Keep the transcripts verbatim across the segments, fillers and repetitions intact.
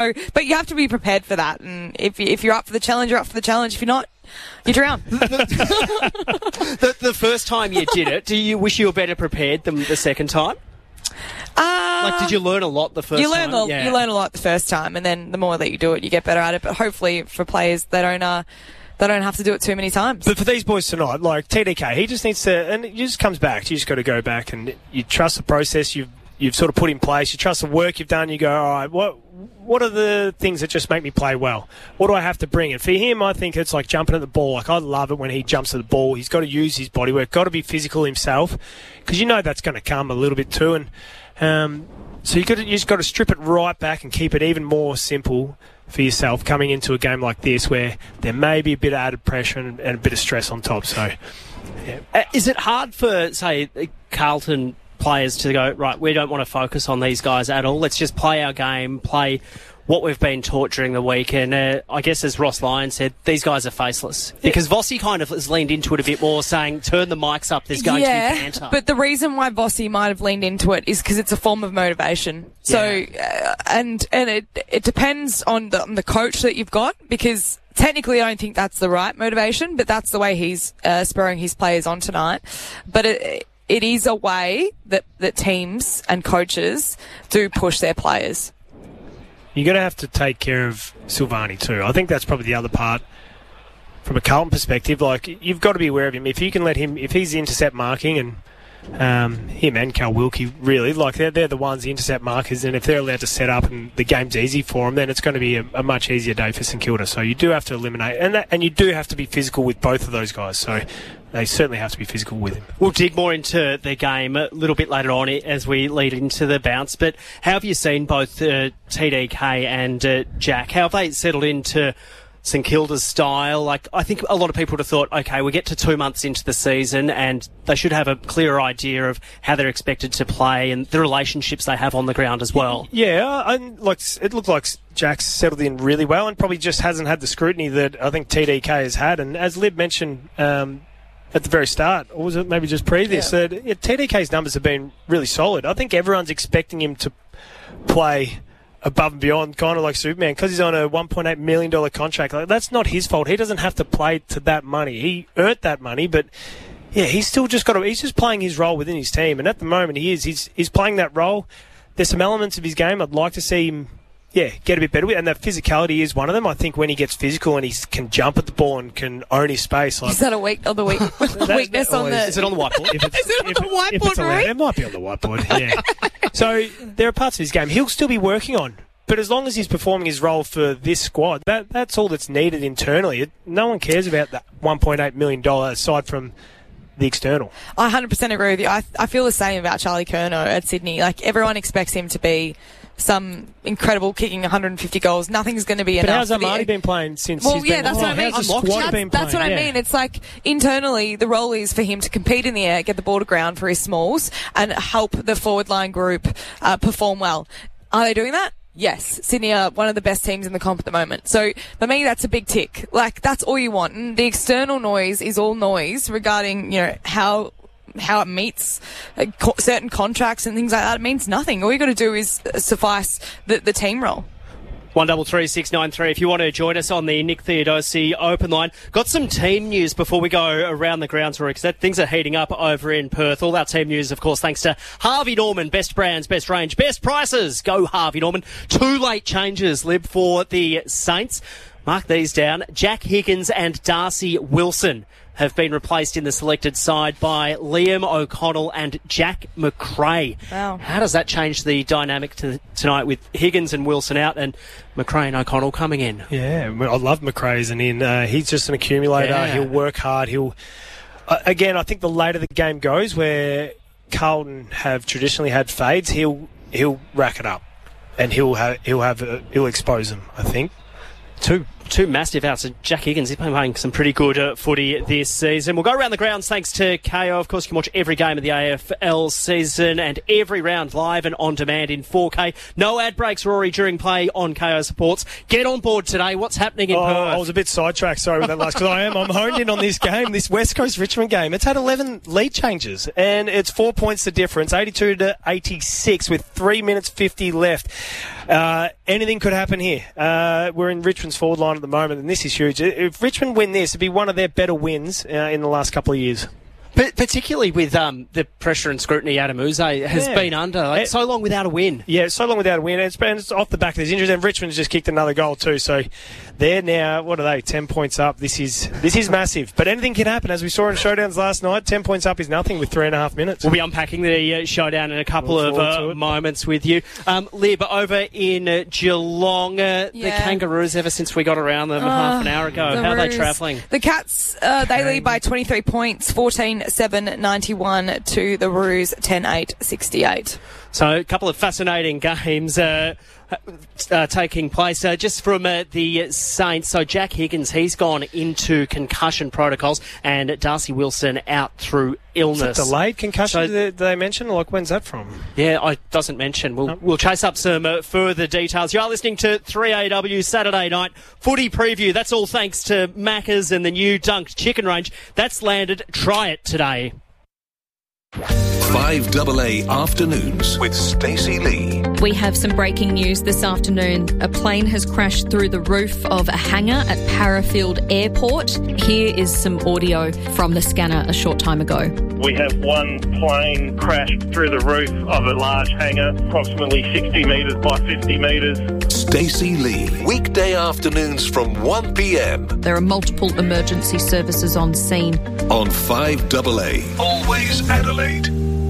but you have to be prepared for that. And if, you, if you're up for the challenge, you're up for the challenge. If you're not, you drown. the, the first time you did it, do you wish you were better prepared than the second time? Uh, like, did you learn a lot the first you learn time? A, yeah. You learn a lot the first time, and then the more that you do it, you get better at it. But hopefully for players, they don't... Uh, They don't have to do it too many times. But for these boys tonight, like T D K, he just needs to, and it just comes back. You just got to go back and you trust the process you've you've sort of put in place. You trust the work you've done. You go, all right, what what are the things that just make me play well? What do I have to bring? And for him, I think it's like jumping at the ball. Like I love it when he jumps at the ball. He's got to use his body work. Got to be physical himself, because you know that's going to come a little bit too. And um, so you got to, you just got to strip it right back and keep it even more simple for yourself coming into a game like this where there may be a bit of added pressure and, and a bit of stress on top. So, yeah. Uh, is it hard for, say, Carlton players to go, right, we don't want to focus on these guys at all, let's just play our game, play what we've been taught during the week? And uh, I guess as Ross Lyon said, these guys are faceless. Because Vossi kind of has leaned into it a bit more, saying turn the mics up, there's going yeah, to be banter. But the reason why Vossi might have leaned into it is because it's a form of motivation. So, Yeah. uh, and and it it depends on the, on the coach that you've got, because technically I don't think that's the right motivation, but that's the way he's uh, spurring his players on tonight. But it, it is a way that, that teams and coaches do push their players. You're going to have to take care of Silvani too. I think that's probably the other part from a Carlton perspective. Like, you've got to be aware of him. If you can let him, if he's intercept marking, and um, him and Cal Wilkie, really, like they're, they're the ones, the intercept markers, and if they're allowed to set up and the game's easy for them, then it's going to be a, a much easier day for St Kilda. So you do have to eliminate, and that, and you do have to be physical with both of those guys. So they certainly have to be physical with him. We'll dig more into the game a little bit later on as we lead into the bounce. But how have you seen both uh, T D K and uh, Jack? How have they settled into St Kilda's style? Like, I think a lot of people would have thought, okay, we get to two months into the season and they should have a clearer idea of how they're expected to play and the relationships they have on the ground as well. Yeah, and like it looked like Jack's settled in really well and probably just hasn't had the scrutiny that I think T D K has had. And as Lib mentioned um, at the very start, or was it maybe just previous, yeah. that yeah, T D K's numbers have been really solid. I think everyone's expecting him to play above and beyond, kind of like Superman, because he's on a one point eight million dollars contract. Like, that's not his fault. He doesn't have to play to that money. He earned that money, but yeah, he's still just got to, he's just playing his role within his team. And at the moment he is, he's, he's playing that role. There's some elements of his game I'd like to see him, yeah, get a bit better with, and that physicality is one of them. I think when he gets physical and he can jump at the ball and can own his space. Like, Is that a weak, or the weak, weakness that on the... Is it on the whiteboard? If it's, Is it on if, the whiteboard, if it's allowed, right? it might be on the whiteboard, yeah. So there are parts of his game he'll still be working on. But as long as he's performing his role for this squad, that that's all that's needed internally. It, no one cares about that one point eight million dollars aside from the external. I one hundred percent agree with you. I, I feel the same about Charlie Curnow at Sydney. Like, everyone expects him to be some incredible kicking one hundred fifty goals. Nothing's going to be But enough. how's Amani been playing since Well, he's yeah, been... that's oh, what I mean. How's the That's, squad been that's playing? what I Yeah. mean. It's like, internally, the role is for him to compete in the air, get the ball to ground for his smalls, and help the forward line group uh, perform well. Are they doing that? Yes. Sydney are one of the best teams in the comp at the moment. So, for me, that's a big tick. Like, that's all you want. And the external noise is all noise regarding, you know, how how it meets uh, co- certain contracts and things like that. It means nothing. All you got to do is suffice the, the team role. One double three six nine three. If you want to join us on the Nick Theodosi open line, got some team news before we go around the grounds, Rory, because things are heating up over in Perth. All our team news, of course, thanks to Harvey Norman. Best brands, best range, best prices. Go Harvey Norman. Two late changes, Lib, for the Saints. Mark these down. Jack Higgins and Darcy Wilson have been replaced in the selected side by Liam O'Connell and Jack McRae. Wow. How does that change the dynamic to, tonight with Higgins and Wilson out and McRae and O'Connell coming in? Yeah, I love McRae as an in. Uh, he's just an accumulator. Yeah. He'll work hard. He'll uh, again, I think the later the game goes, where Carlton have traditionally had fades, he'll he'll rack it up, and he'll have he'll have a, he'll expose them. I think. Two two massive outs. Jack Higgins, he's been playing some pretty good uh, footy this season. We'll go around the grounds thanks to K O. Of course, you can watch every game of the A F L season and every round live and on demand in four K. No ad breaks, Rory, during play on K O Supports. Get on board today. What's happening in oh, Perth? I was a bit sidetracked, sorry with that last, because I am. I'm honed in on this game, this West Coast Richmond game. It's had eleven lead changes, and it's four points the difference, eighty-two to eighty-six, with three minutes fifty left. Uh, anything could happen here. Uh, we're in Richmond's forward line at the moment, and this is huge. If Richmond win this, it'd be one of their better wins uh, in the last couple of years. But particularly with um, the pressure and scrutiny Adam Uze has yeah. been under. Like, it, so long without a win. Yeah, so long without a win. It's, been, it's off the back of these injuries, and Richmond's just kicked another goal too. So they're now, what are they, ten points up. This is this is massive. But anything can happen. As we saw in showdowns last night, ten points up is nothing with three and a half minutes. We'll be unpacking the uh, showdown in a couple of uh, moments with you. Um, Lib, over in uh, Geelong, uh, yeah. the Kangaroos, ever since we got around them uh, half an hour ago, the how are they Roos. travelling? The Cats, uh, they lead by twenty-three points, fourteen seven ninety-one to the Roos, ten eight sixty-eight. So a couple of fascinating games uh, uh, taking place. Uh, just from uh, the Saints, so Jack Higgins, he's gone into concussion protocols, and Darcy Wilson out through illness. Is that delayed concussion, so, did they mention? Like, when's that from? Yeah, it doesn't mention. We'll, no. we'll chase up some uh, further details. You are listening to three A W Saturday Night Footy Preview. That's all thanks to Macca's and the new Dunked Chicken Range. That's landed. Try it today. five A A Afternoons with Stacey Lee. We have some breaking news this afternoon. A plane has crashed through the roof of a hangar at Parafield Airport. Here is some audio from the scanner a short time ago. We have one plane crashed through the roof of a large hangar, approximately sixty metres by fifty metres. Stacey Lee. Weekday afternoons from one p m. There are multiple emergency services on scene. On five A A. Always Adelaide.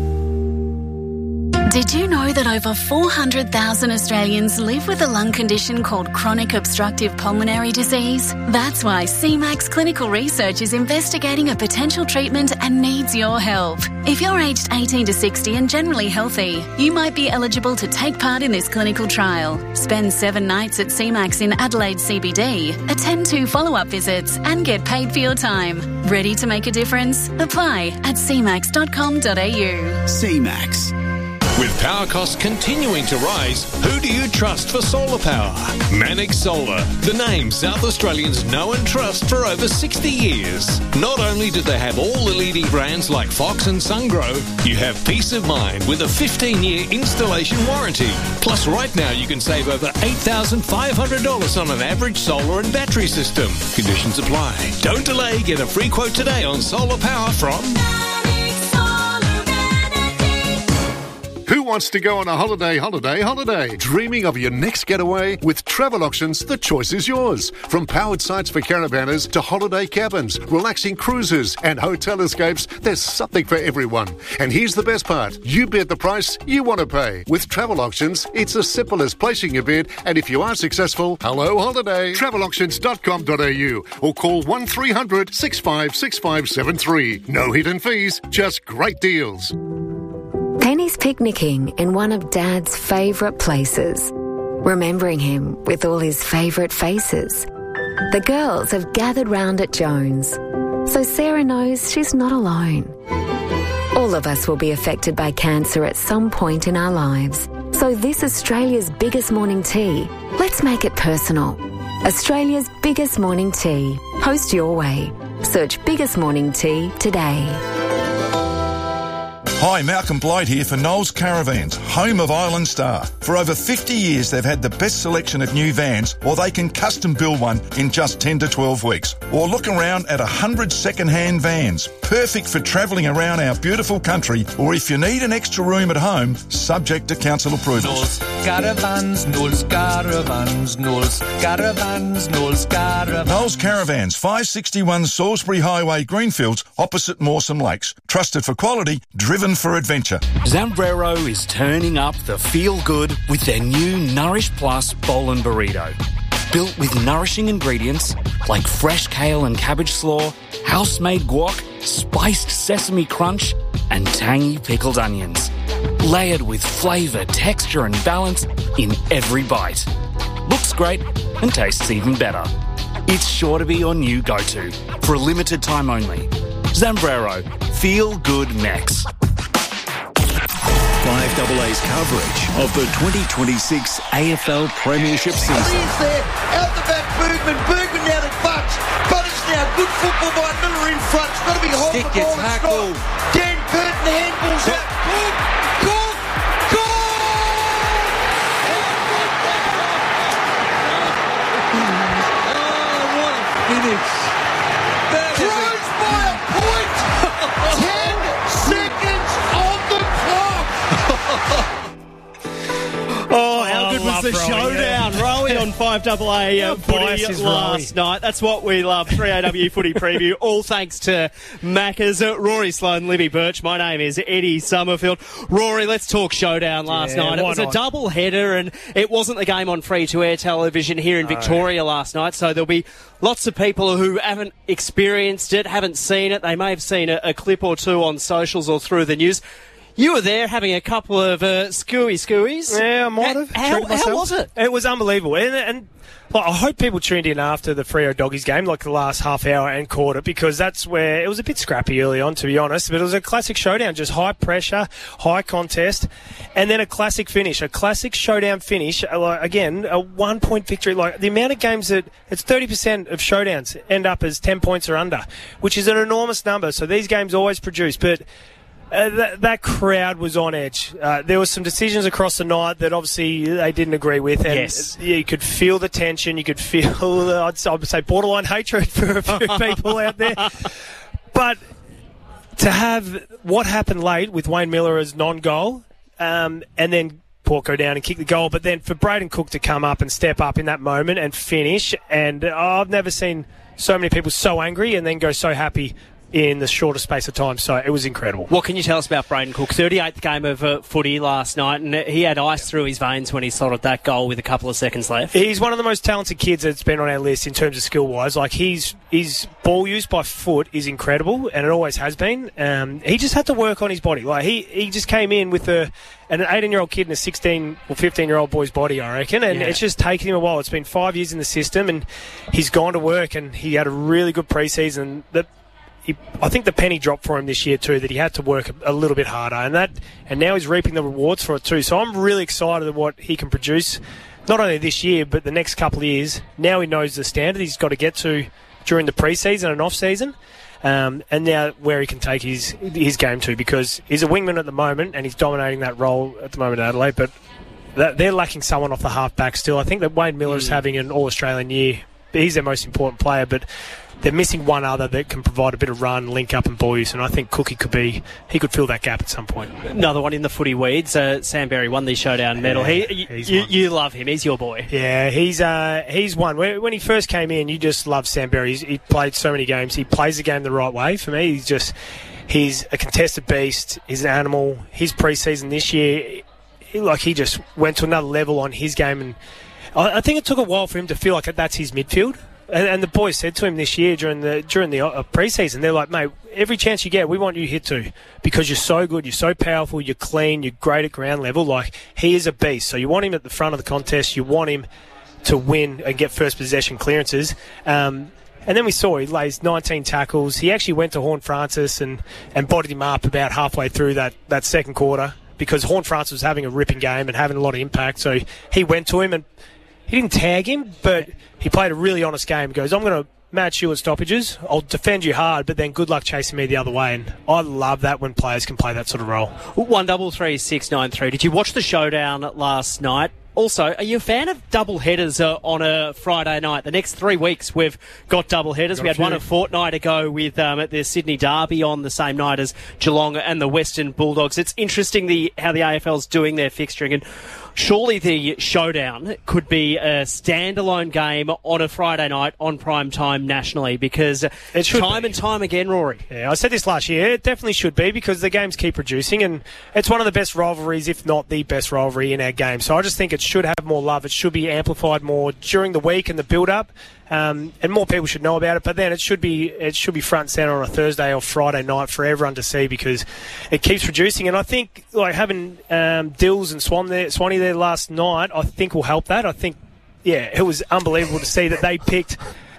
Did you know that over four hundred thousand Australians live with a lung condition called chronic obstructive pulmonary disease? That's why C MAX Clinical Research is investigating a potential treatment and needs your help. If you're aged eighteen to sixty and generally healthy, you might be eligible to take part in this clinical trial. Spend seven nights at C MAX in Adelaide C B D, attend two follow-up visits and get paid for your time. Ready to make a difference? Apply at c max dot com dot a u. C MAX. With power costs continuing to rise, who do you trust for solar power? Mannix Solar, the name South Australians know and trust for over sixty years. Not only do they have all the leading brands like Fox and SunGrow, you have peace of mind with a fifteen year installation warranty. Plus, right now you can save over eight thousand five hundred dollars on an average solar and battery system. Conditions apply. Don't delay. Get a free quote today on solar power from... Who wants to go on a holiday, holiday, holiday? Dreaming of your next getaway? With Travel Auctions, the choice is yours. From powered sites for caravanners to holiday cabins, relaxing cruises and hotel escapes, there's something for everyone. And here's the best part. You bid the price you want to pay. With Travel Auctions, it's as simple as placing your bid, and if you are successful, hello holiday. travel auctions dot com dot a u or call one three hundred six five six five seven three. No hidden fees, just great deals. Penny's picnicking in one of Dad's favourite places, remembering him with all his favourite faces. The girls have gathered round at Jones, so Sarah knows she's not alone. All of us will be affected by cancer at some point in our lives, so this Australia's biggest morning tea, let's make it personal. Australia's biggest morning tea. Post your way. Search Biggest Morning Tea today. Hi, Malcolm Blight here for Knowles Caravans, home of Island Star. For over fifty years, they've had the best selection of new vans, or they can custom build one in just ten to twelve weeks. Or look around at one hundred second-hand vans, perfect for travelling around our beautiful country, or if you need an extra room at home, subject to council approvals. Knowles Caravans, Knowles Caravans, Knowles Caravans, Knowles Caravans. Knowles Caravans, five sixty-one Salisbury Highway, Greenfields, opposite Mawson Lakes. Trusted for quality, driven for adventure. Zambrero is turning up the feel-good with their new Nourish Plus Bowl and Burrito. Built with nourishing ingredients like fresh kale and cabbage slaw, house-made guac, spiced sesame crunch, and tangy pickled onions. Layered with flavour, texture and balance in every bite. Looks great and tastes even better. it's sure to be your new go-to. For a limited time only. Zambrero. Feel good Max. five A A's coverage of the twenty twenty-six A F L Premiership season. Lee's there, out the back, Bergman. Bergman now to Butch. But it's now good football by Miller in front. It's got to be holding the ball. It's not. Dan Burton handballs out. Cook, Cook, goal! Oh, what a finish. That Throws by a point. Ten seconds on the clock. Oh, how I good was love the Rowie, showdown? yeah. Rowie on five A A uh, How biased footy is last Rowie? night. That's what we love. three A W footy preview. All thanks to Macca's. Uh, Rory Sloan, Libby Birch. My name is Eddie Summerfield. Rory, let's talk showdown last Yeah, night. It why was not? a double header, and it wasn't the game on free-to-air television here in No. Victoria last night, so there'll be lots of people who haven't experienced it, haven't seen it. They may have seen a, a clip or two on socials or through the news. You were there having a couple of uh, scooey scooies. Yeah, I might have. How, treated myself. how was it? It was unbelievable. And, and like, I hope people tuned in after the Freo Doggies game, like the last half hour and quarter, because that's where it was a bit scrappy early on, to be honest. But it was a classic showdown, just high pressure, high contest, and then a classic finish, a classic showdown finish. uh, Like, again, a one-point victory. Like the amount of games that it's thirty percent of showdowns end up as ten points or under, which is an enormous number. So these games always produce, but. Uh, that, that crowd was on edge. Uh, there were some decisions across the night that obviously they didn't agree with, and Yes. you could feel the tension. You could feel, uh, I'd, I would say, borderline hatred for a few people out there. But to have what happened late with Wayne Miller as non-goal, um, and then Port go down and kick the goal, but then for Braden Cook to come up and step up in that moment and finish, and uh, I've never seen so many people so angry and then go so happy in the shortest space of time. So it was incredible. What can you tell us about Braden Cook? thirty-eighth game of uh, footy last night, and he had ice through his veins when he slotted that goal with a couple of seconds left. He's one of the most talented kids that's been on our list in terms of skill-wise. Like, he's, his ball use by foot is incredible, and it always has been. Um, he just had to work on his body. Like, he, he just came in with a, an eighteen-year-old kid in a sixteen or fifteen-year-old boy's body, I reckon, and Yeah. it's just taken him a while. It's been five years in the system, and he's gone to work, and he had a really good pre-season. That He, I think the penny dropped for him this year too, that he had to work a, a little bit harder, and that, and now he's reaping the rewards for it too. So I'm really excited at what he can produce, not only this year but the next couple of years. Now he knows the standard he's got to get to during the pre-season and off-season, um, and now where he can take his his game to, because he's a wingman at the moment and he's dominating that role at the moment at Adelaide. But that, they're lacking someone off the half-back still. I think that Wayne Miller's Mm. having an All-Australian year. He's their most important player, but they're missing one other that can provide a bit of run, link up and ball use, and I think Cookie could be, he could fill that gap at some point. Another one in the footy weeds. Uh, Sam Berry won the showdown medal. Yeah, he, he's you, one. you love him. He's your boy. Yeah, he's uh, he's one. When when he first came in, you just loved Sam Berry. He's, he played so many games. He plays the game the right way. For me, he's just, he's a contested beast. He's an animal. His pre-season this year, he, like he just went to another level on his game, and I, I think it took a while for him to feel like that's his midfield. And, and the boys said to him this year during the during the uh, pre-season, they're like, mate, every chance you get, we want you hit to, because you're so good, you're so powerful, you're clean, you're great at ground level. Like, he is a beast. So you want him at the front of the contest. You want him to win and get first possession clearances. Um, and then we saw he lays nineteen tackles. He actually went to Horn Francis and, and bodied him up about halfway through that, that second quarter, because Horn Francis was having a ripping game and having a lot of impact. So he went to him and he didn't tag him, but he played a really honest game. He goes, I'm going to match you at stoppages. I'll defend you hard, but then good luck chasing me the other way. And I love that when players can play that sort of role. One double three six nine three. Did you watch the showdown last night? Also, are you a fan of double headers uh, on a Friday night? The next three weeks we've got double headers. Got we a had one few. a fortnight ago with um, at the Sydney Derby on the same night as Geelong and the Western Bulldogs. It's interesting the how the A F L's doing their fixturing, and surely the showdown could be a standalone game on a Friday night on prime time nationally, because It should time be. and time again, Rory. Yeah, I said this last year. It definitely should be, because the games keep producing, and it's one of the best rivalries, if not the best rivalry in our game. So I just think it should have more love. It should be amplified more during the week and the build-up, um, and more people should know about it. But then it should be it should be front and centre on a Thursday or Friday night for everyone to see, because it keeps producing. And I think like having um, Dills and Swan there, Swanee there last night, I think will help that. I think, yeah, it was unbelievable to see that they picked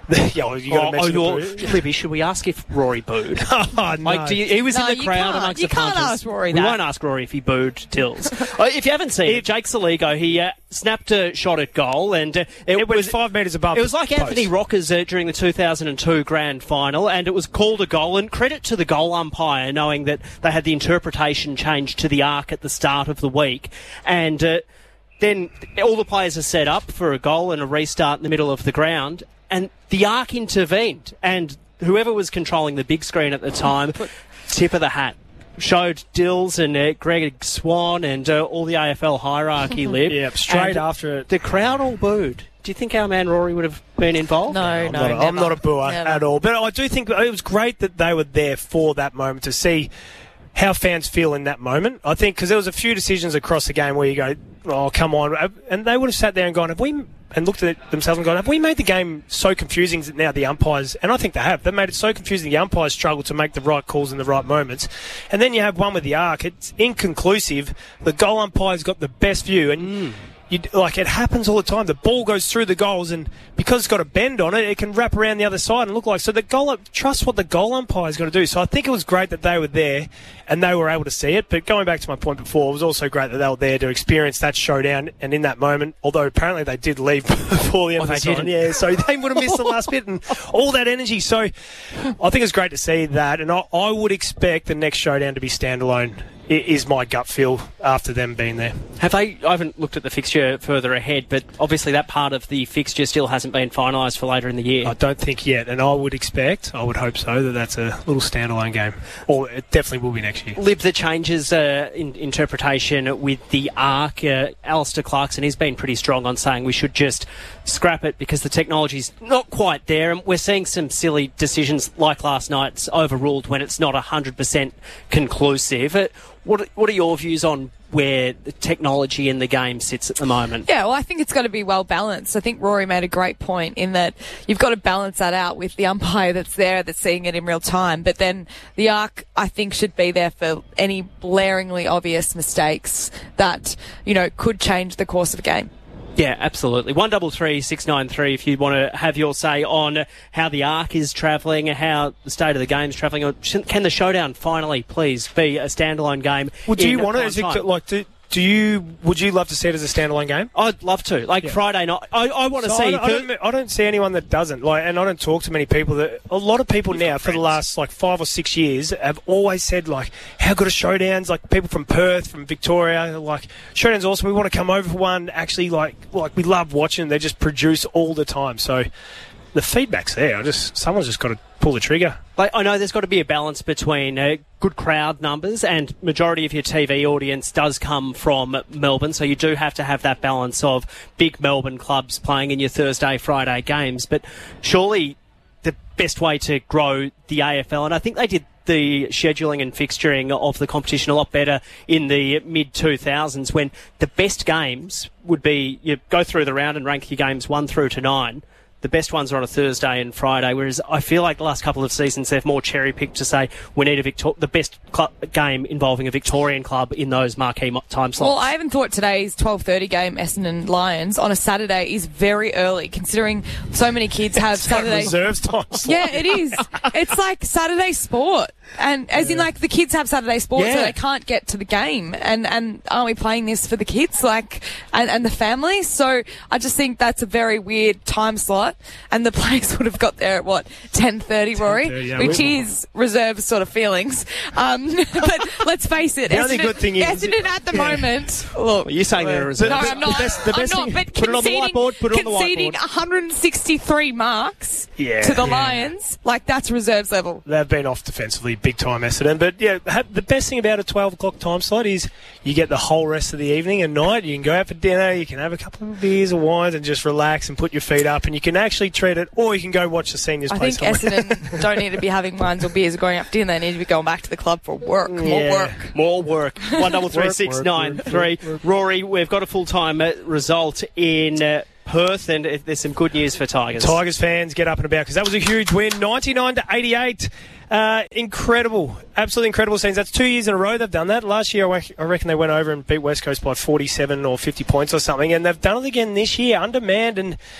yeah, well, you got to oh, mention oh, the boo. Libby, should we ask if Rory booed? oh, no. Like, do you, he was No, in the you crowd can't. amongst You the can't punters. ask Rory We that. won't ask Rory if he booed Tills. oh, if you haven't seen it, Jake Saligo, he uh, snapped a shot at goal, and uh, it, It was was five metres above It was the like post. Anthony Rockers uh, during the two thousand two grand final, and it was called a goal. And credit to the goal umpire, knowing that they had the interpretation changed to the arc at the start of the week, and uh, then all the players are set up for a goal and a restart in the middle of the ground, and the arc intervened, and whoever was controlling the big screen at the time, tip of the hat. Showed Dills and uh, Greg Swan and uh, all the A F L hierarchy live. Yeah, straight And after it. The crowd all booed. Do you think our man Rory would have been involved? No, I'm no, not a, I'm never. not a booer Never. at all. But I do think it was great that they were there for that moment to see how fans feel in that moment. I think because there was a few decisions across the game where you go, oh, come on. And they would have sat there and gone, have we... and looked at it themselves and gone, have we made the game so confusing that now the umpires, and I think they have, they've made it so confusing the umpires struggle to make the right calls in the right moments. And then you have one with the arc, it's inconclusive. The goal umpire's got the best view, and mm. you, like it happens all the time. The ball goes through the goals, and because it's got a bend on it, it can wrap around the other side and look like, so the goal, trust what the goal umpire's got to do. So I think it was great that they were there and they were able to see it. But going back to my point before, it was also great that they were there to experience that showdown and in that moment, although apparently they did leave before the end oh, of the they season. didn't. Yeah, so they would have missed the last bit and all that energy. So I think it's great to see that, and I, I would expect the next showdown to be standalone. It is my gut feel after them being there. Have they? I haven't looked at the fixture further ahead, but obviously that part of the fixture still hasn't been finalised for later in the year. I don't think yet, and I would expect, I would hope so, that that's a little standalone game. Or it definitely will be next year. Lib, the changes uh, in interpretation with the arc, uh, Alistair Clarkson has been pretty strong on saying we should just scrap it because the technology's not quite there, and we're seeing some silly decisions like last night's overruled when it's not one hundred percent conclusive. Uh, what, what are your views on where the technology in the game sits at the moment? Yeah, well, I think it's got to be well balanced. I think Rory made a great point in that you've got to balance that out with the umpire that's there, that's seeing it in real time. But then the arc, I think, should be there for any blaringly obvious mistakes that, you know, could change the course of a game. Yeah, absolutely. one double three six nine three if you want to have your say on how the arc is travelling, how the state of the game is travelling. Or can the showdown finally, please, be a standalone game? Would you want it prime as a, time? like do, do you? Would you love to see it as a standalone game? I'd love to. Like Yeah. Friday night, I, I want to So see. I don't, I, don't, I don't see anyone that doesn't. Like, and I don't talk to many people that. A lot of people now, for the last like five or six years, have always said like, "How good are showdowns?" Like people from Perth, from Victoria, like showdowns. Also, we want to come over for one. Actually, like, like we love watching. They just produce all the time. So the feedback's there. I just someone's just got to pull the trigger. Like, I know there's got to be a balance between uh, good crowd numbers, and majority of your T V audience does come from Melbourne, so you do have to have that balance of big Melbourne clubs playing in your Thursday, Friday games. But surely the best way to grow the A F L, and I think they did the scheduling and fixturing of the competition a lot better in the mid two thousands, when the best games would be, you go through the round and rank your games one through to nine. The best ones are on a Thursday and Friday, whereas I feel like the last couple of seasons they've more cherry-picked to say we need a Victor- the best cl- game involving a Victorian club in those marquee mo- time slots. Well, I even thought today's twelve thirty game, Essendon Lions, on a Saturday is very early, considering so many kids have It's like Saturday... reserves time slot. Yeah, it is. It's like Saturday sport. And as in, like, the kids have Saturday sport, Yeah. so they can't get to the game. And, and aren't we playing this for the kids, like, and, and the families? So I just think that's a very weird time slot. And the players would have got there at, what, ten thirty, Rory? ten thirty, yeah, Which we- is reserve sort of feelings. Um, but let's face it, The only Essendon, good thing is- Essendon at the yeah. moment... Look, Well, you're saying they're a reserve. no, The- I'm the not. best- the I'm best not. thing- But put it on the conceding, whiteboard, put it on the conceding whiteboard. one hundred sixty-three marks Yeah, to the yeah. Lions, like that's reserves level. They've been off defensively big time, Essendon. But yeah, ha- the best thing about a twelve o'clock time slot is you get the whole rest of the evening and night. You can go out for dinner, you can have a couple of beers or wines and just relax and put your feet up, and you can actually treat it, or you can go watch the seniors I play think somewhere. Essendon don't need to be having wines or beers or going out for dinner. They need to be going back to the club for work, more Yeah. work. More work. One double three six nine three. Rory, we've got a full time uh, result in uh, Perth, and uh, there's some good news for Tigers. Tigers fans, get up and about, because that was a huge win, ninety-nine to eighty-eight. Uh, incredible, absolutely incredible scenes. That's two years in a row they've done that. Last year, I rec- I reckon they went over and beat West Coast by forty-seven or fifty points or something, and they've done it again this year, undermanned, and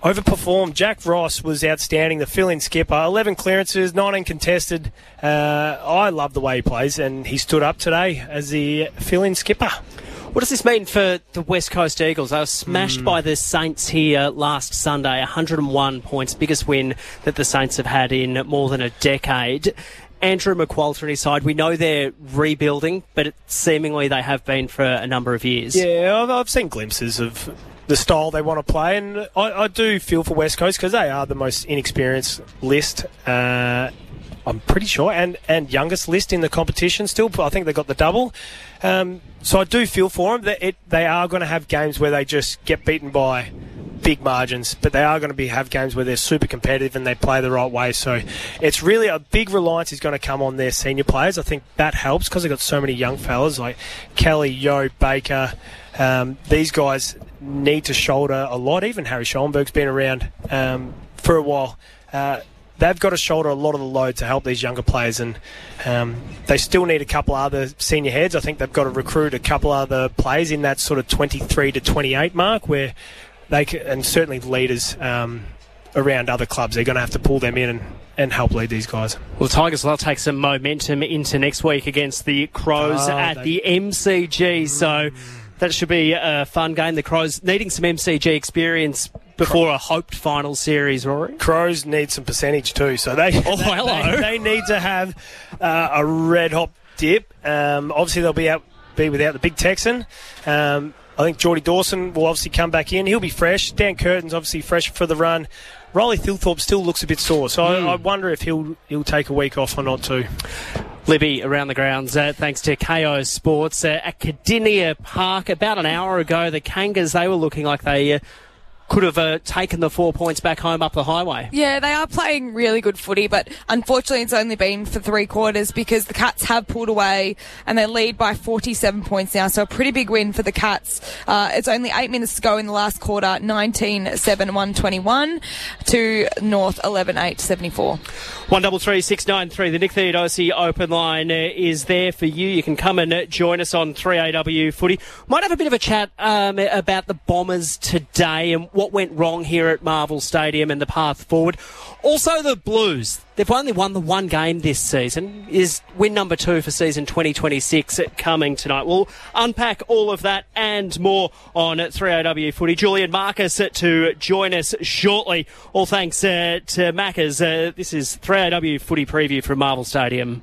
overperformed. Jack Ross was outstanding, the fill-in skipper. eleven clearances, nineteen contested. Uh, I love the way he plays, and he stood up today as the fill-in skipper. What does this mean for the West Coast Eagles? They were smashed mm. by the Saints here last Sunday, one hundred and one points, biggest win that the Saints have had in more than a decade. Andrew McQualter and his side, we know they're rebuilding, but it, seemingly they have been for a number of years. Yeah, I've, I've seen glimpses of the style they want to play, and I, I do feel for West Coast because they are the most inexperienced list, uh, I'm pretty sure, and, and youngest list in the competition still. I think they got the double. Um, so I do feel for them that it, they are going to have games where they just get beaten by big margins, but they are going to be have games where they're super competitive and they play the right way. So it's really a big reliance is going to come on their senior players. I think that helps because they've got so many young fellas like Kelly, Yo, Baker. Um, these guys need to shoulder a lot. Even Harry Schoenberg's been around um, for a while. Uh, they've got to shoulder a lot of the load to help these younger players, and um, they still need a couple other senior heads. I think they've got to recruit a couple other players in that sort of twenty-three to twenty-eight mark where they can, and certainly leaders um, around other clubs, they're going to have to pull them in and, and help lead these guys. Well, the Tigers will take some momentum into next week against the Crows oh, at they... the M C G, mm. so that should be a fun game. The Crows needing some M C G experience before a hoped final series, Rory. Crows need some percentage too, so they oh, they, hello. they, they need to have uh, a red-hot dip. Um, obviously, they'll be out be without the big Texan. Um, I think Geordie Dawson will obviously come back in. He'll be fresh. Dan Curtin's obviously fresh for the run. Riley Thilthorpe still looks a bit sore, so mm. I, I wonder if he'll he'll take a week off or not too. Libby around the grounds, uh, thanks to K O Sports. Uh, at Cardinia Park, about an hour ago, the Kangas, they were looking like they uh, could have uh, taken the four points back home up the highway. Yeah, they are playing really good footy, but unfortunately it's only been for three quarters because the Cats have pulled away and they lead by forty-seven points now, so a pretty big win for the Cats. Uh, it's only eight minutes to go in the last quarter, nineteen seven, one twenty-one to North eleven eight seventy-four. one double three six nine three. The Nick Theodosi open line uh, is there for you. You can come and uh, join us on three A W Footy. Might have a bit of a chat um, about the Bombers today and what went wrong here at Marvel Stadium and the path forward. Also the Blues. They've only won the one game this season. Is win number two for season twenty twenty-six coming tonight. We'll unpack all of that and more on three A W Footy. Julian Marcus to join us shortly. All thanks uh, to Macca's. Uh, this is three A W Footy preview from Marvel Stadium.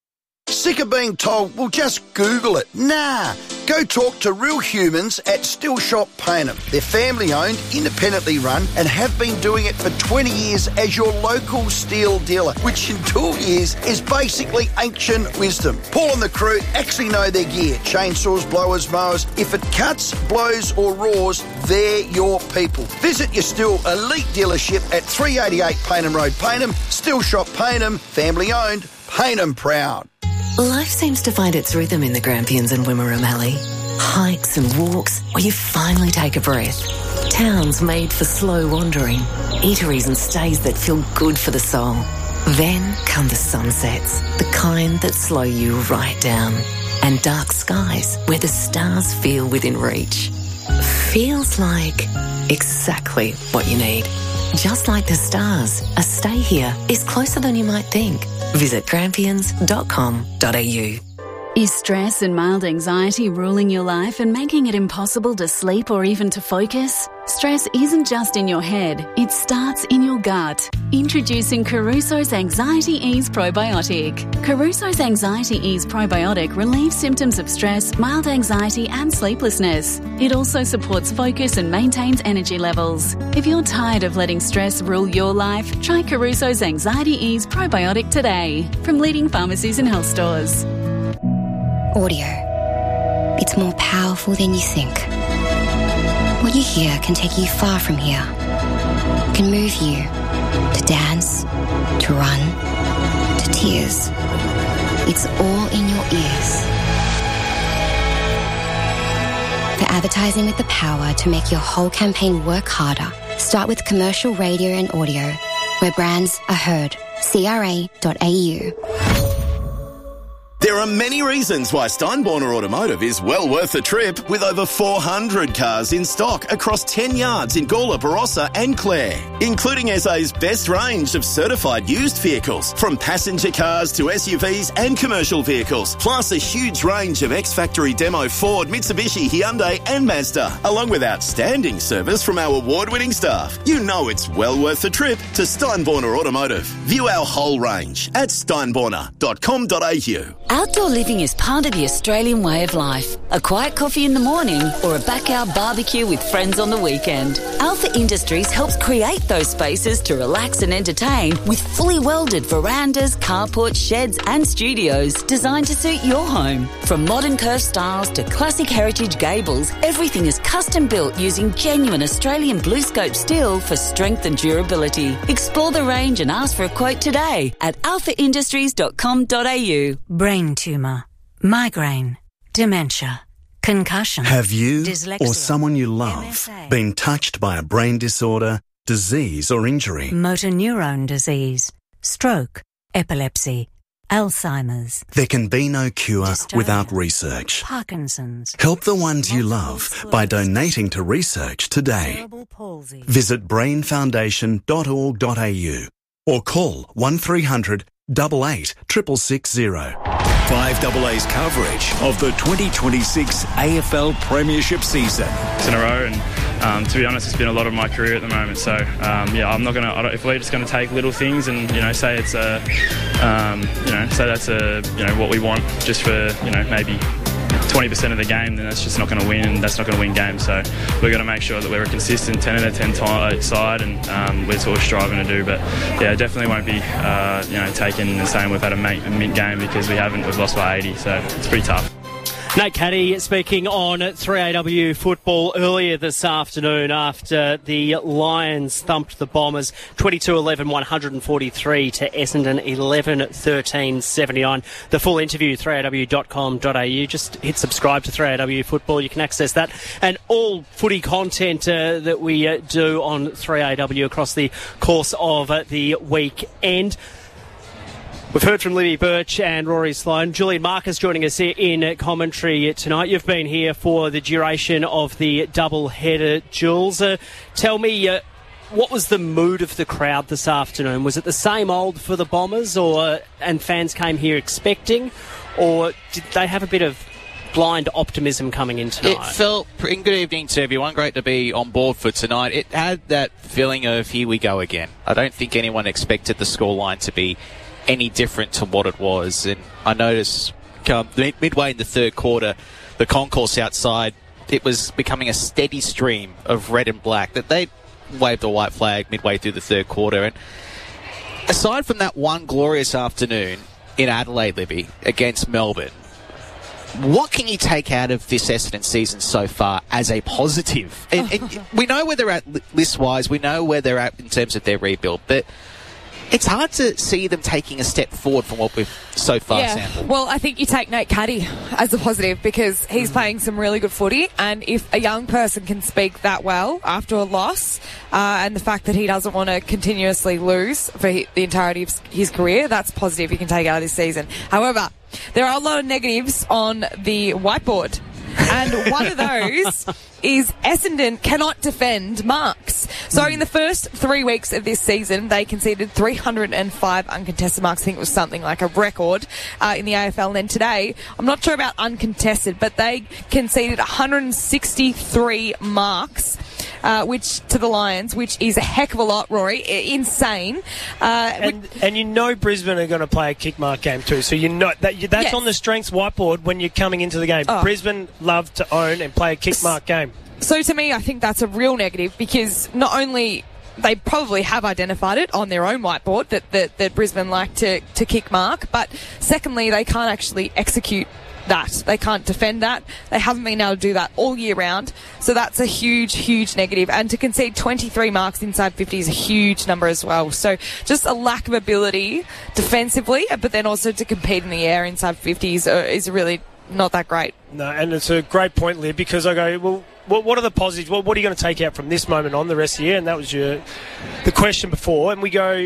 Sick of being told, well, just Google it. Nah, go talk to real humans at Still Shop Payneham. They're family-owned, independently run, and have been doing it for twenty years as your local steel dealer, which in two years is basically ancient wisdom. Paul and the crew actually know their gear. Chainsaws, blowers, mowers. If it cuts, blows or roars, they're your people. Visit your Still Elite dealership at three eighty-eight Payneham Road, Payneham. Still Shop Payneham, family-owned, Payneham proud. Life seems to find its rhythm in the Grampians and Wimmera Valley. Hikes and walks where you finally take a breath. Towns made for slow wandering. Eateries and stays that feel good for the soul. Then come the sunsets, the kind that slow you right down. And dark skies where the stars feel within reach. Feels like exactly what you need. Just like the stars, a stay here is closer than you might think. Visit grampians dot com dot a u. Is stress and mild anxiety ruling your life and making it impossible to sleep or even to focus? Stress isn't just in your head, it starts in your gut. Introducing Caruso's Anxiety Ease Probiotic. Caruso's Anxiety Ease Probiotic relieves symptoms of stress, mild anxiety and sleeplessness. It also supports focus and maintains energy levels. If you're tired of letting stress rule your life, try Caruso's Anxiety Ease Probiotic today from leading pharmacies and health stores. Audio. It's more powerful than you think. What you hear can take you far from here. It can move you to dance, to run, to tears. It's all in your ears. For advertising with the power to make your whole campaign work harder, start with commercial radio and audio, where brands are heard. C R A dot A U. There are many reasons why Steinborner Automotive is well worth the trip, with over four hundred cars in stock across ten yards in Gawler, Barossa and Clare, including S A's best range of certified used vehicles, from passenger cars to S U Vs and commercial vehicles, plus a huge range of ex-factory demo Ford, Mitsubishi, Hyundai and Mazda, along with outstanding service from our award-winning staff. You know it's well worth the trip to Steinborner Automotive. View our whole range at steinborner dot com dot a u. Outdoor living is part of the Australian way of life. A quiet coffee in the morning or a backyard barbecue with friends on the weekend. Alpha Industries helps create those spaces to relax and entertain with fully welded verandas, carports, sheds and studios designed to suit your home. From modern curved styles to classic heritage gables, everything is custom built using genuine Australian blue scope steel for strength and durability. Explore the range and ask for a quote today at alpha industries dot com dot a u. Brain tumour, migraine, dementia, concussion. Have you dyslexia, or someone you love M S A, been touched by a brain disorder, disease or injury? motor neurone disease, stroke, epilepsy, Alzheimer's, There can be no cure Dystonia, without research. Parkinson's, Help the ones you love by donating to research today. cerebral palsy. Visit brain foundation dot org dot a u or call one three hundred, eight eight, six six six zero. five A A's coverage of the twenty twenty-six A F L Premiership season. It's in a row, and um, to be honest, it's been a lot of my career at the moment. So um, yeah, I'm not gonna. I don't, if we're just gonna take little things and you know say it's a, um, you know, say that's a you know what we want just for you know maybe twenty percent of the game, then that's just not going to win, and that's not going to win games. So we're going to make sure that we're a consistent ten out of ten t- side, and um, we're sort of striving to do. But yeah, definitely won't be uh, you know taking and saying we've had a mint game, because we haven't. We've lost by eighty, so it's pretty tough. Nate Caddy speaking on three A W football earlier this afternoon after the Lions thumped the Bombers twenty-two eleven, one forty-three to Essendon eleven thirteen seventy-nine. The full interview, three A W dot com dot a u. Just hit subscribe to three A W football. You can access that and all footy content uh, that we uh, do on three A W across the course of uh, the weekend. We've heard from Libby Birch and Rory Sloane. Julian Marcus joining us here in commentary tonight. You've been here for the duration of the double-header, Jules. Uh, tell me, uh, what was the mood of the crowd this afternoon? Was it the same old for the Bombers, or and fans came here expecting, or did they have a bit of blind optimism coming in tonight? It felt, and good evening to everyone, great to be on board for tonight. It had that feeling of, here we go again. I don't think anyone expected the scoreline to be any different to what it was. And I noticed um, midway in the third quarter, the concourse outside, it was becoming a steady stream of red and black, that they waved a white flag midway through the third quarter. And aside from that one glorious afternoon in Adelaide, Libby, against Melbourne, what can you take out of this Essendon season so far as a positive? And, and we know where they're at list-wise, we know where they're at in terms of their rebuild, but it's hard to see them taking a step forward from what we've so far yeah. sampled. Well, I think you take Nate Caddy as a positive, because he's mm. playing some really good footy, and if a young person can speak that well after a loss, uh, and the fact that he doesn't want to continuously lose for he, the entirety of his career, that's positive you can take out of this season. However, there are a lot of negatives on the whiteboard. And one of those is Essendon cannot defend marks. So in the first three weeks of this season, they conceded three hundred five uncontested marks. I think it was something like a record uh, in the A F L. And then today, I'm not sure about uncontested, but they conceded one hundred sixty-three marks. Uh, which to the Lions, which is a heck of a lot, Rory. I- insane. Uh, and, and you know Brisbane are going to play a kick mark game too, so you know that you, that's yes. on the strengths whiteboard when you're coming into the game. Oh. Brisbane love to own and play a kick mark game. So to me, I think that's a real negative, because not only they probably have identified it on their own whiteboard that, that, that Brisbane like to, to kick mark, but secondly, they can't actually execute that. They can't defend that. They haven't been able to do that all year round. So that's a huge, huge negative. And to concede twenty-three marks inside fifty is a huge number as well. So just a lack of ability defensively, but then also to compete in the air inside fifty is, uh, is really not that great. No, and it's a great point, Liv, because I go, well, what, what are the positives? What, what are you going to take out from this moment on the rest of the year? And that was your the question before. And we go,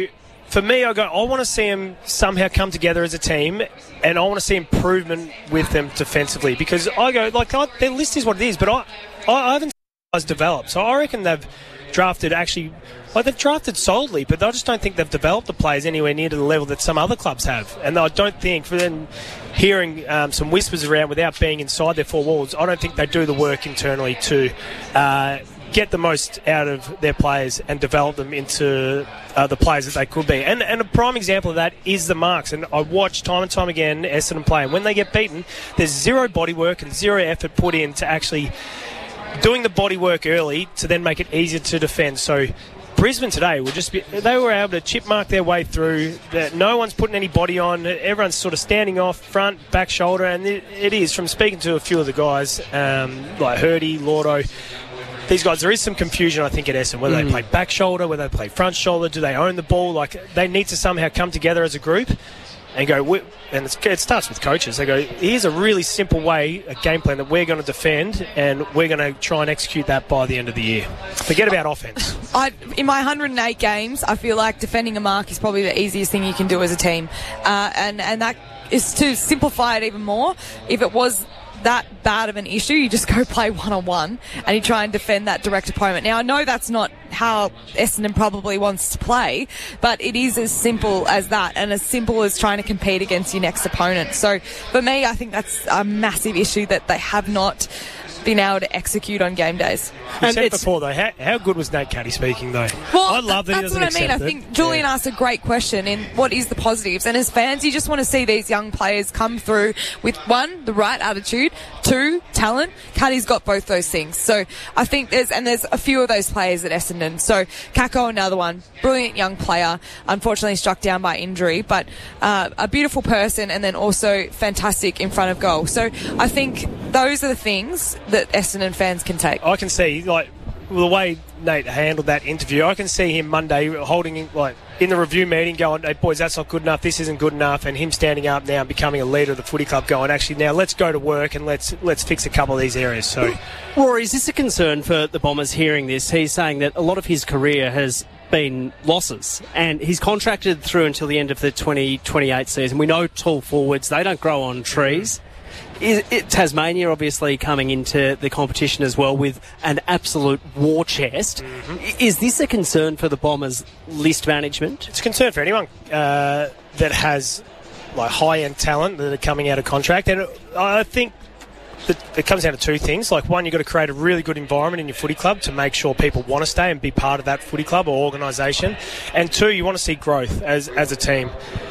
for me, I go, I want to see them somehow come together as a team, and I want to see improvement with them defensively, because I go, like, I, their list is what it is, but I, I, I haven't seen guys develop. So I reckon they've drafted actually, like, they've drafted solidly, but I just don't think they've developed the players anywhere near to the level that some other clubs have. And I don't think, for them hearing um, some whispers around without being inside their four walls, I don't think they do the work internally to uh, get the most out of their players and develop them into uh, the players that they could be. And, and a prime example of that is the marks. And I watch time and time again Essendon play, and when they get beaten, there's zero body work and zero effort put in to actually doing the body work early to then make it easier to defend. So Brisbane today were just be, they were able to chip mark their way through. That no one's putting any body on. Everyone's sort of standing off, front, back, shoulder, and it, it is, from speaking to a few of the guys, um, like Hurdy, Lordo, these guys, there is some confusion, I think, at Essendon, whether mm. they play back shoulder, whether they play front shoulder, do they own the ball? Like, they need to somehow come together as a group and go, and it's, it starts with coaches. They go, here's a really simple way, a game plan that we're going to defend, and we're going to try and execute that by the end of the year. Forget about offense. I, in my one hundred eight games, I feel like defending a mark is probably the easiest thing you can do as a team. Uh, and, and that is to simplify it even more. If it was that bad of an issue, you just go play one-on-one and you try and defend that direct opponent. Now, I know that's not how Essendon probably wants to play, but it is as simple as that, and as simple as trying to compete against your next opponent. So for me, I think that's a massive issue that they have not been able to execute on game days. You and said before, though, how, how good was Nate Caddy speaking, though? Well, I love that he that's doesn't what I mean. I accept think it. Julian Yeah. asked a great question in what is the positives. And as fans, you just want to see these young players come through with, one, the right attitude, two, talent. Caddy's got both those things. So I think there's, and there's a few of those players at Essendon. So Kako, another one, brilliant young player, unfortunately struck down by injury, but uh, a beautiful person, and then also fantastic in front of goal. So I think those are the things that Essendon fans can take. I can see, like, the way Nate handled that interview, I can see him Monday holding, like, in the review meeting going, hey, boys, that's not good enough, this isn't good enough, and him standing up now and becoming a leader of the footy club going, actually, now let's go to work and let's let's fix a couple of these areas. So, Rory, is this a concern for the Bombers hearing this? He's saying that a lot of his career has been losses, and he's contracted through until the end of the twenty twenty-eight season. We know tall forwards, they don't grow on trees. Is it, Tasmania obviously coming into the competition as well with an absolute war chest. Mm-hmm. Is this a concern for the Bombers' list management? It's a concern for anyone uh, that has, like, high-end talent that are coming out of contract, and I think that it comes down to two things. Like, one, you've got to create a really good environment in your footy club to make sure people want to stay and be part of that footy club or organisation, and two, you want to see growth as as a team.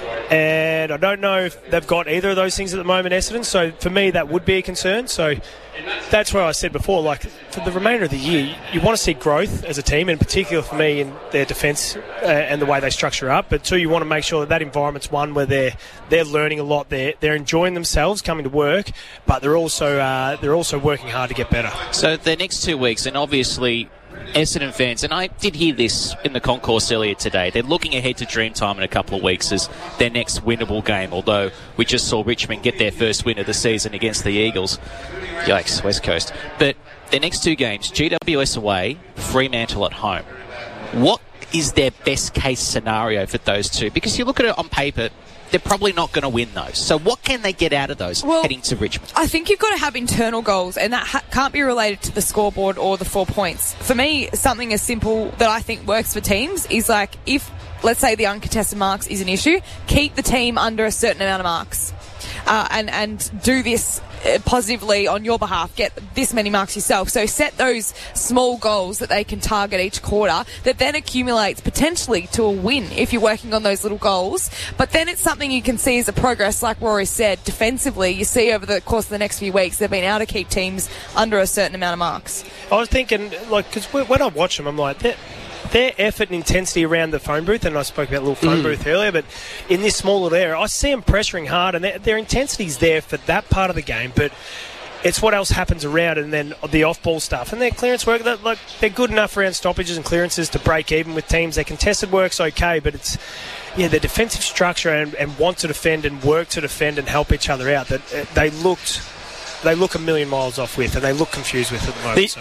And I don't know if they've got either of those things at the moment, Essendon, so for me that would be a concern. So that's where I said before, like, for the remainder of the year, you want to see growth as a team, in particular for me in their defence uh, and the way they structure up. But two, you want to make sure that that environment's one where they're they're learning a lot, they're they're enjoying themselves coming to work, but they're also uh, they're also working hard to get better. So the next two weeks, and obviously Essendon fans, and I did hear this in the concourse earlier today, they're looking ahead to Dreamtime in a couple of weeks as their next winnable game, although we just saw Richmond get their first win of the season against the Eagles. Yikes, West Coast. But their next two games, G W S away, Fremantle at home. What is their best case scenario for those two? Because you look at it on paper, they're probably not going to win those. So what can they get out of those well, heading to Richmond? I think you've got to have internal goals, and that ha- can't be related to the scoreboard or the four points. For me, something as simple that I think works for teams is, like, if, let's say, the uncontested marks is an issue, keep the team under a certain amount of marks. Uh, and, and do this uh, positively on your behalf, get this many marks yourself. So set those small goals that they can target each quarter that then accumulates potentially to a win if you're working on those little goals. But then it's something you can see as a progress, like Rory said, defensively. You see over the course of the next few weeks, they've been able to keep teams under a certain amount of marks. I was thinking, like, because when I watch them, I'm like, their effort and intensity around the phone booth, and I spoke about a little phone mm. booth earlier, but in this small little area, I see them pressuring hard, and their, their intensity's there for that part of the game, but it's what else happens around, and then the off-ball stuff. And their clearance work, they're, like, they're good enough around stoppages and clearances to break even with teams. Their contested work's okay, but it's, yeah, their defensive structure and, and want to defend and work to defend and help each other out, that uh, they looked, they look a million miles off with, and they look confused with at the moment. The- so.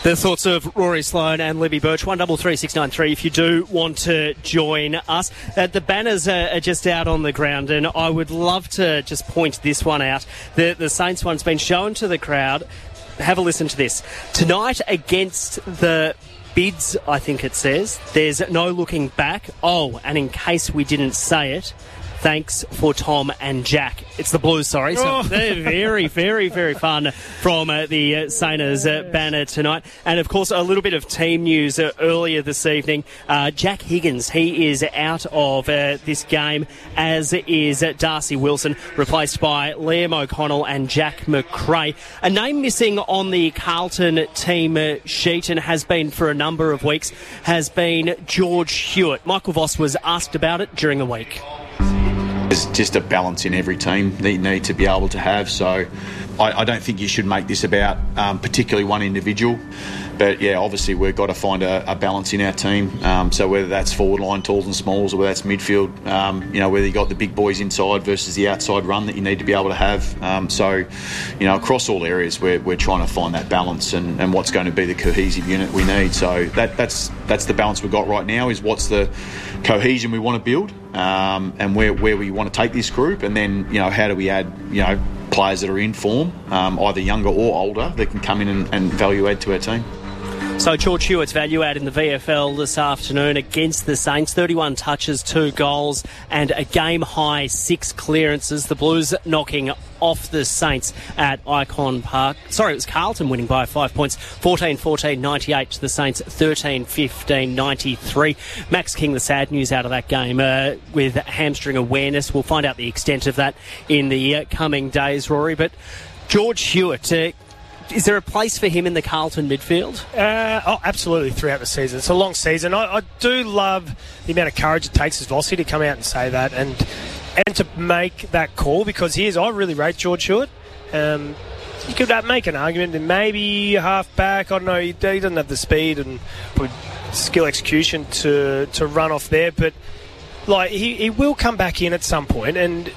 The thoughts of Rory Sloane and Libby Birch. one double three six nine three if you do want to join us. Uh, the banners are, are just out on the ground, and I would love to just point this one out. The, the Saints one's been shown to the crowd. Have a listen to this. Tonight against the Bids, I think it says, there's no looking back. Oh, and in case we didn't say it, thanks for Tom and Jack. It's the Blues, sorry. So Oh. they're very, very, very fun from uh, the uh, Sainers uh, banner tonight. And, of course, a little bit of team news uh, earlier this evening. Uh, Jack Higgins, he is out of uh, this game, as is uh, Darcy Wilson, replaced by Liam O'Connell and Jack McRae. A name missing on the Carlton team uh, sheet, and has been for a number of weeks, has been George Hewitt. Michael Voss was asked about it during the week. There's just a balance in every team that you need to be able to have. So I, I don't think you should make this about um, particularly one individual. But, yeah, obviously we've got to find a, a balance in our team. Um, so whether that's forward line, talls and smalls, or whether that's midfield, um, you know, whether you got the big boys inside versus the outside run that you need to be able to have. Um, so, you know, across all areas we're, we're trying to find that balance and, and what's going to be the cohesive unit we need. So that, that's that's the balance we've got right now, is what's the cohesion we want to build, um, and where, where we want to take this group, and then, you know, how do we add, you know, players that are in form, um, either younger or older, that can come in and, and value add to our team. So George Hewitt's value add in the V F L this afternoon against the Saints. thirty-one touches, two goals and a game-high six clearances. The Blues knocking off the Saints at Icon Park. Sorry, it was Carlton winning by five points. fourteen fourteen ninety-eight to the Saints, thirteen fifteen ninety-three. Max King, the sad news out of that game uh, with hamstring awareness. We'll find out the extent of that in the uh, coming days, Rory. But George Hewitt... Uh, Is there a place for him in the Carlton midfield? Uh, oh, absolutely, throughout the season. It's a long season. I, I do love the amount of courage it takes as Vossi to come out and say that and and to make that call, because he is, I really rate George Hewitt. Um, you could uh, make an argument that maybe half back, I don't know, he, he doesn't have the speed and skill execution to, to run off there, but like he, he will come back in at some point, and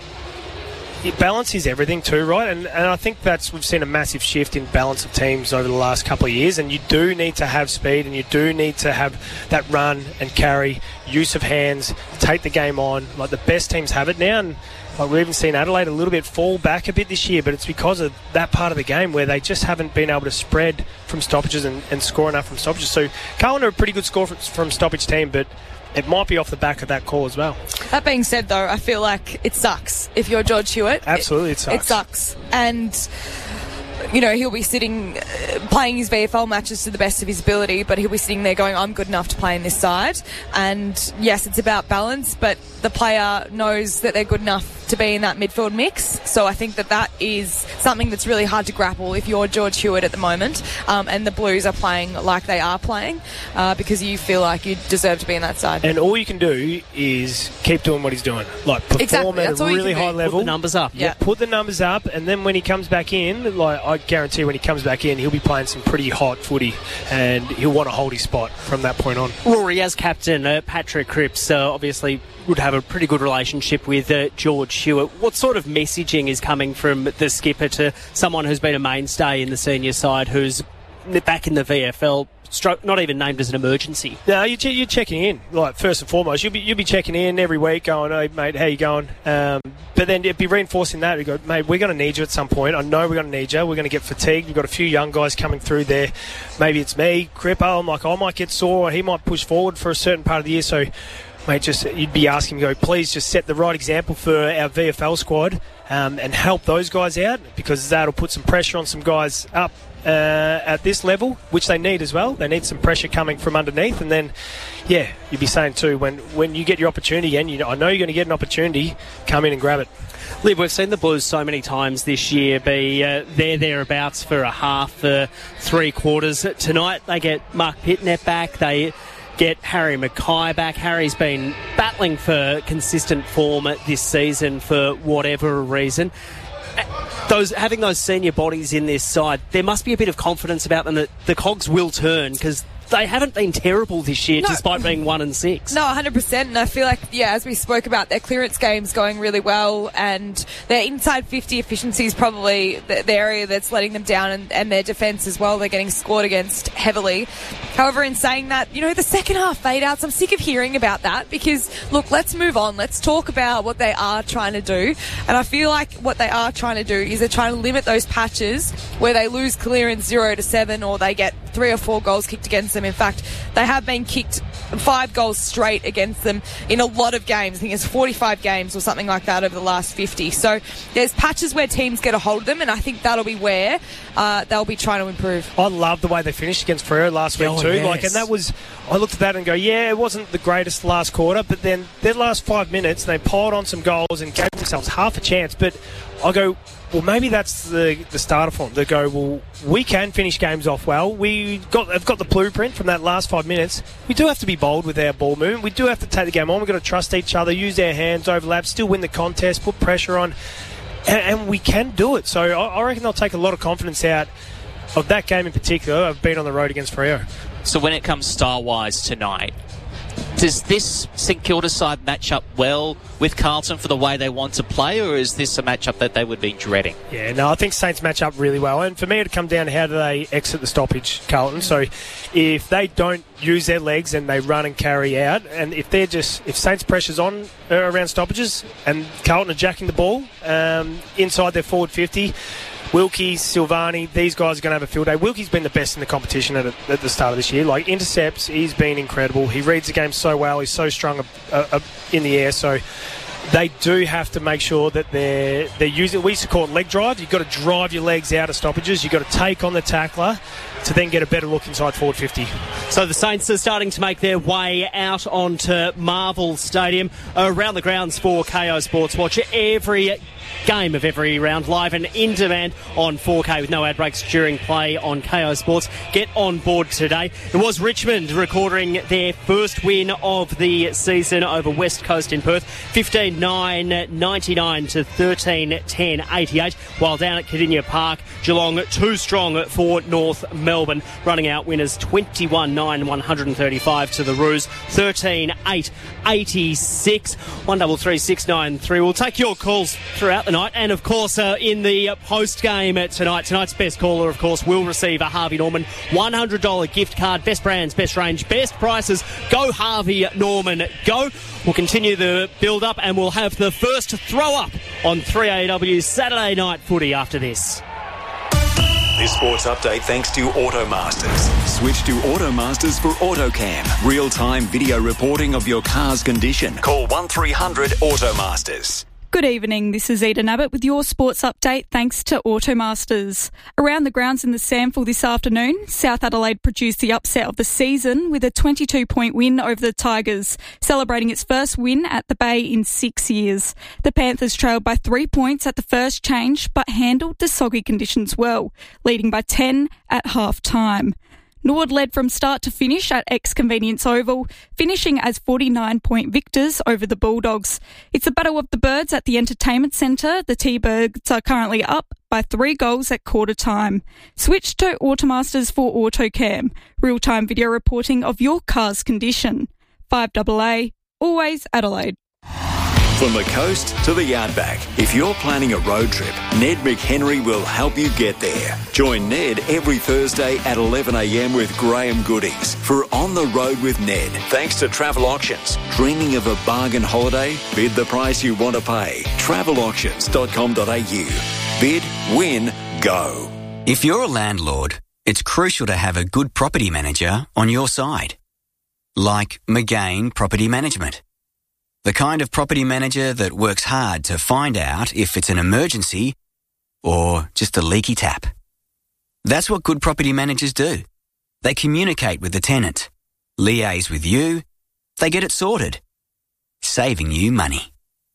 balance is everything too, right? And and I think that's, we've seen a massive shift in balance of teams over the last couple of years, and you do need to have speed, and you do need to have that run and carry, use of hands, take the game on. Like, the best teams have it now, and like, we've even seen Adelaide a little bit fall back a bit this year, but it's because of that part of the game where they just haven't been able to spread from stoppages and, and score enough from stoppages. So Carlton are a pretty good score from, from stoppage team, but it might be off the back of that call as well. That being said, though, I feel like it sucks if you're George Hewitt. Absolutely, it, it sucks. It sucks. And, you know, he'll be sitting, uh, playing his V F L matches to the best of his ability, but he'll be sitting there going, I'm good enough to play in this side. And, yes, it's about balance, but the player knows that they're good enough to be in that midfield mix. So I think that that is something that's really hard to grapple if you're George Hewitt at the moment, um, and the Blues are playing like they are playing, uh, because you feel like you deserve to be in that side. And all you can do is keep doing what he's doing. Like, perform exactly. at That's a all you really can do. high level. Put the numbers up. Yeah. Yeah. Put the numbers up, and then when he comes back in, like, I guarantee when he comes back in, he'll be playing some pretty hot footy, and he'll want to hold his spot from that point on. Rory, as captain, uh, Patrick Cripps uh, obviously would have a pretty good relationship with uh, George Hewitt. What sort of messaging is coming from the skipper to someone who's been a mainstay in the senior side, who's back in the V F L, stroke, not even named as an emergency? No, you're, you're checking in. Like, first and foremost, you'll be you'll be checking in every week, going, "Hey, mate, how you going?" Um, but then it'd be reinforcing that. We go, "Mate, we're going to need you at some point. I know we're going to need you. We're going to get fatigued. We've got a few young guys coming through there. Maybe it's me, Crippo. I'm like, I might get sore, or he might push forward for a certain part of the year." So, mate, just you'd be asking me, go, please just set the right example for our V F L squad, um, and help those guys out, because that'll put some pressure on some guys up uh, at this level, which they need as well. They need some pressure coming from underneath, and then, yeah, you'd be saying too, when when you get your opportunity again, you know, I know you're going to get an opportunity, come in and grab it. Liv, we've seen the Blues so many times this year be uh, there, thereabouts for a half, for three quarters. Tonight they get Mark Pitnet back, they get Harry Mackay back. Harry's been battling for consistent form this season for whatever reason. Those having those senior bodies in this side, there must be a bit of confidence about them that the cogs will turn, because they haven't been terrible this year, No. despite being one and six. No, one hundred percent. And I feel like, yeah, as we spoke about, their clearance game's going really well, and their inside fifty efficiency is probably the, the area that's letting them down, and, and their defence as well. They're getting scored against heavily. However, in saying that, you know, the second half fade-outs, I'm sick of hearing about that because, look, let's move on. Let's talk about what they are trying to do. And I feel like what they are trying to do is they're trying to limit those patches where they lose clearance zero to seven or they get three or four goals kicked against them. In fact, they have been kicked five goals straight against them in a lot of games. I think it's forty-five games or something like that over the last fifty. So there's patches where teams get a hold of them, and I think that'll be where uh, they'll be trying to improve. I love the way they finished against Freo last week Oh, too. yes. Like, and that was, I looked at that and go, yeah, it wasn't the greatest last quarter, but then their last five minutes they piled on some goals and gave themselves half a chance. But I go, well, maybe that's the the starter for them. They go, well, we can finish games off well. We got have got the blueprint from that last five minutes. We do have to be bold with our ball movement. We do have to take the game on. We've got to trust each other, use our hands, overlap, still win the contest, put pressure on, and, and we can do it. So I, I reckon they'll take a lot of confidence out of that game in particular. I've been on the road against Freo. So when it comes style-wise tonight, does this St Kilda side match up well with Carlton for the way they want to play, or is this a matchup that they would be dreading? Yeah, no, I think Saints match up really well. And for me, it'd come down to how do they exit the stoppage, Carlton. So if they don't use their legs and they run and carry out, and if they're just, if Saints pressure's on uh, around stoppages and Carlton are jacking the ball um, inside their forward fifty, Wilkie, Silvani, these guys are going to have a field day. Wilkie's been the best in the competition at, a, at the start of this year. Like, intercepts, he's been incredible. He reads the game so well. He's so strong uh, uh, in the air. So they do have to make sure that they're, they're using, we used to call it leg drive. You've got to drive your legs out of stoppages. You've got to take on the tackler to then get a better look inside forward fifty. So the Saints are starting to make their way out onto Marvel Stadium. Around the grounds for K O Sports Watch. Every game of every round live and in demand on four K with no ad breaks during play on K O Sports. Get on board today. It was Richmond recording their first win of the season over West Coast in Perth, fifteen nine ninety-nine to thirteen ten eighty-eight, while down at Cardinia Park, Geelong too strong for North Melbourne, running out winners twenty-one nine one thirty-five to the Roos, thirteen eight eighty-six. one double three six nine three. We'll take your calls throughout the night, and of course uh, in the post game tonight, tonight's best caller of course will receive a Harvey Norman one hundred dollars gift card. Best brands, best range, best prices. Go Harvey Norman, go. We'll continue the build up and we'll have the first throw up on three A W Saturday night footy after this. This sports update thanks to Automasters. Switch to Automasters for AutoCam. Real-time video reporting of your car's condition. Call one three hundred Automasters. Good evening, this is Eden Abbott with your sports update thanks to Automasters. Around the grounds in the Sample this afternoon, South Adelaide produced the upset of the season with a twenty-two point win over the Tigers, celebrating its first win at the Bay in six years. The Panthers trailed by three points at the first change but handled the soggy conditions well, leading by ten at half-time. Nord led from start to finish at Ex-Convenience Oval, finishing as forty-nine point victors over the Bulldogs. It's the Battle of the Birds at the Entertainment Centre. The T-Birds are currently up by three goals at quarter time. Switch to Automasters for AutoCam, real-time video reporting of your car's condition. five A A, always Adelaide. From the coast to the outback, if you're planning a road trip, Ned McHenry will help you get there. Join Ned every Thursday at eleven a m with Graham Goodings for On the Road with Ned. Thanks to Travel Auctions. Dreaming of a bargain holiday? Bid the price you want to pay. travel auctions dot com dot a u. Bid, win, go. If you're a landlord, it's crucial to have a good property manager on your side. Like McGain Property Management. The kind of property manager that works hard to find out if it's an emergency or just a leaky tap. That's what good property managers do. They communicate with the tenant, liaise with you, they get it sorted, saving you money.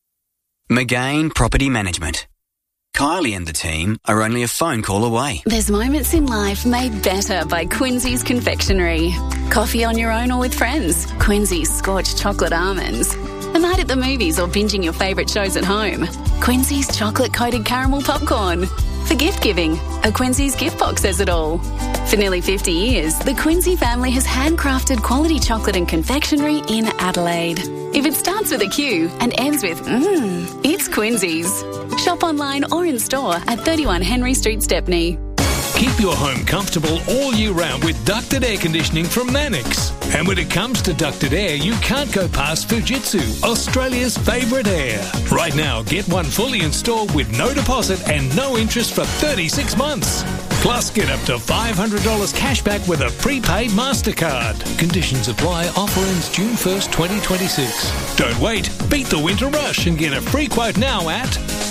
McGain Property Management. Kylie and the team are only a phone call away. There's moments in life made better by Quincy's Confectionery. Coffee on your own or with friends. Quincy's Scorched Chocolate Almonds. A night at the movies or binging your favourite shows at home. Quincy's Chocolate Coated Caramel Popcorn. For gift giving, a Quincy's gift box says it all. For nearly fifty years, the Quincy family has handcrafted quality chocolate and confectionery in Adelaide. If it starts with a Q and ends with mmm, it's Quincy's. Shop online or in store at thirty-one Henry Street, Stepney. Keep your home comfortable all year round with ducted air conditioning from Mannix. And when it comes to ducted air, you can't go past Fujitsu, Australia's favourite air. Right now, get one fully installed with no deposit and no interest for thirty-six months. Plus, get up to five hundred dollars cash back with a prepaid MasterCard. Conditions apply. Offer ends June first, twenty twenty-six. Don't wait. Beat the winter rush and get a free quote now at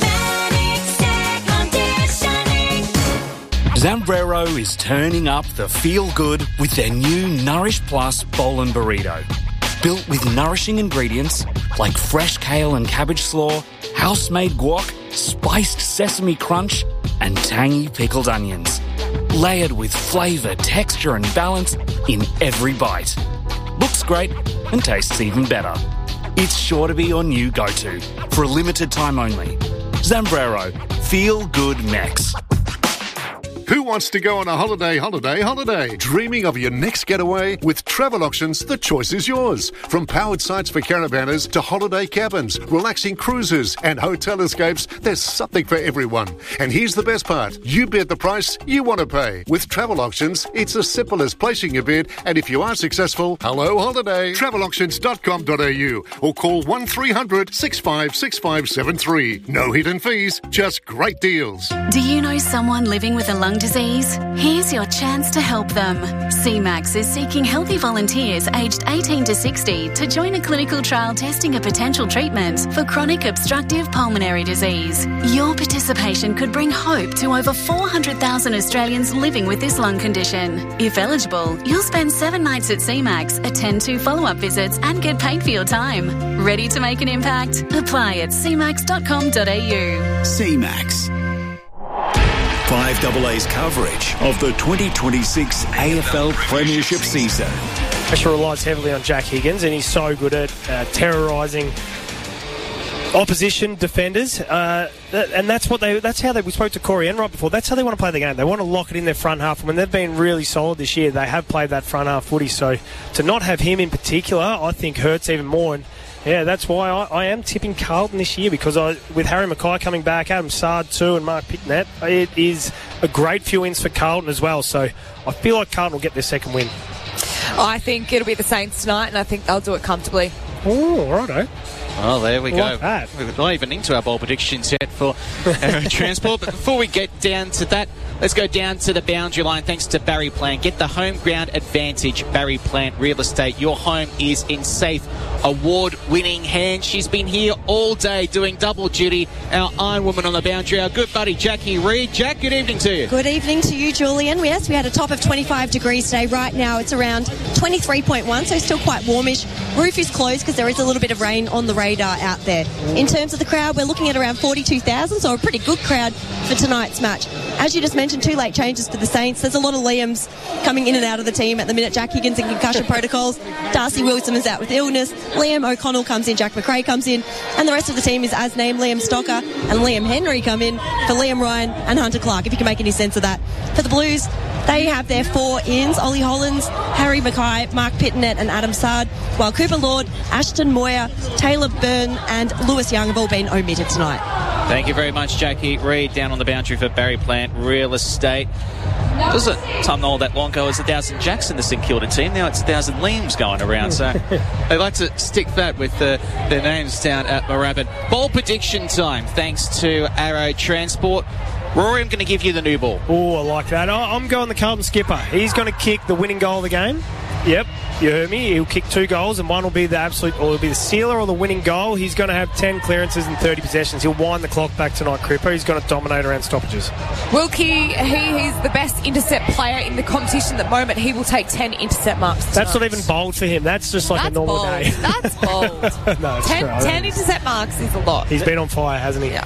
Zambrero is turning up the feel-good with their new Nourish Plus Bowl and Burrito. Built with nourishing ingredients like fresh kale and cabbage slaw, house-made guac, spiced sesame crunch, and tangy pickled onions. Layered with flavour, texture and balance in every bite. Looks great and tastes even better. It's sure to be your new go-to for a limited time only. Zambrero. Feel good Mex. Who wants to go on a holiday, holiday, holiday? Dreaming of your next getaway? With Travel Auctions, the choice is yours. From powered sites for caravanners to holiday cabins, relaxing cruises and hotel escapes, there's something for everyone. And here's the best part. You bid the price you want to pay. With Travel Auctions, it's as simple as placing your bid, and if you are successful, hello holiday. travel auctions dot com dot a u or call one three hundred, six five six five seven three. No hidden fees, just great deals. Do you know someone living with a lung disease? Here's your chance to help them. C MAX is seeking healthy volunteers aged eighteen to sixty to join a clinical trial testing a potential treatment for chronic obstructive pulmonary disease. Your participation could bring hope to over four hundred thousand Australians living with this lung condition. If eligible, you'll spend seven nights at C MAX, attend two follow-up visits and get paid for your time. Ready to make an impact? Apply at c max dot com dot a u. C MAX. five A A's coverage of the twenty twenty-six A F L Premiership season. Pressure relies heavily on Jack Higgins, and he's so good at uh, terrorising opposition defenders, uh, that, and that's what they—that's how they. We spoke to Corey Enright before. That's how they want to play the game. They want to lock it in their front half. When they've been really solid this year, they have played that front half footy. So to not have him in particular, I think hurts even more. And yeah, that's why I, I am tipping Carlton this year, because I, with Harry Mackay coming back, Adam Sard too, and Mark Picknett, it is a great few wins for Carlton as well. So I feel like Carlton will get their second win. I think it'll be the Saints tonight, and I think they'll do it comfortably. Oh, righto. Well, there we Like go. that. We're not even into our bowl predictions yet for Aero Transport. But before we get down to that, let's go down to the boundary line thanks to Barry Plant. Get the home ground advantage. Barry Plant Real Estate. Your home is in safe, award-winning hands. She's been here all day doing double duty. Our Iron Woman on the boundary, our good buddy Jackie Reid. Jack, good evening to you. Good evening to you, Julian. Yes, we had a top of twenty-five degrees today. Right now it's around twenty-three point one, so still quite warmish. Roof is closed because there is a little bit of rain on the radar out there. In terms of the crowd, we're looking at around forty-two thousand, so a pretty good crowd for tonight's match. As you just mentioned, two late changes for the Saints. There's a lot of Liams coming in and out of the team at the minute. Jack Higgins in concussion protocols. Darcy Wilson is out with illness. Liam O'Connell comes in. Jack McRae comes in. And the rest of the team is as named. Liam Stocker and Liam Henry come in for Liam Ryan and Hunter Clark, if you can make any sense of that. For the Blues, they have their four ins: Ollie Hollands, Harry Mackay, Mark Pittnet and Adam Sard, while Cooper Lord, Ashton Moyer, Taylor Byrne and Lewis Young have all been omitted tonight. Thank you very much, Jackie Reid, down on the boundary for Barry Plant Real Estate. Doesn't time all that long ago as a thousand Jackson, the St Kilda team. Now it's a thousand Liams going around, so they like to stick that with uh, their names down at Moorabbin. Ball prediction time, thanks to Aero Transport. Rory, I'm going to give you the new ball. Oh, I like that. I'm going the Carlton skipper. He's going to kick the winning goal of the game. Yep, you heard me. He'll kick two goals, and one will be the absolute, or it'll be the sealer or the winning goal. He's going to have ten clearances and thirty possessions. He'll wind the clock back tonight, Cripper. He's going to dominate around stoppages. Wilkie, he, he's the best intercept player in the competition at the moment. He will take ten intercept marks tonight. That's not even bold for him. That's just like That's a normal bold. day. That's bold. no, it's ten, true. ten intercept marks is a lot. He's been on fire, hasn't he? Yeah.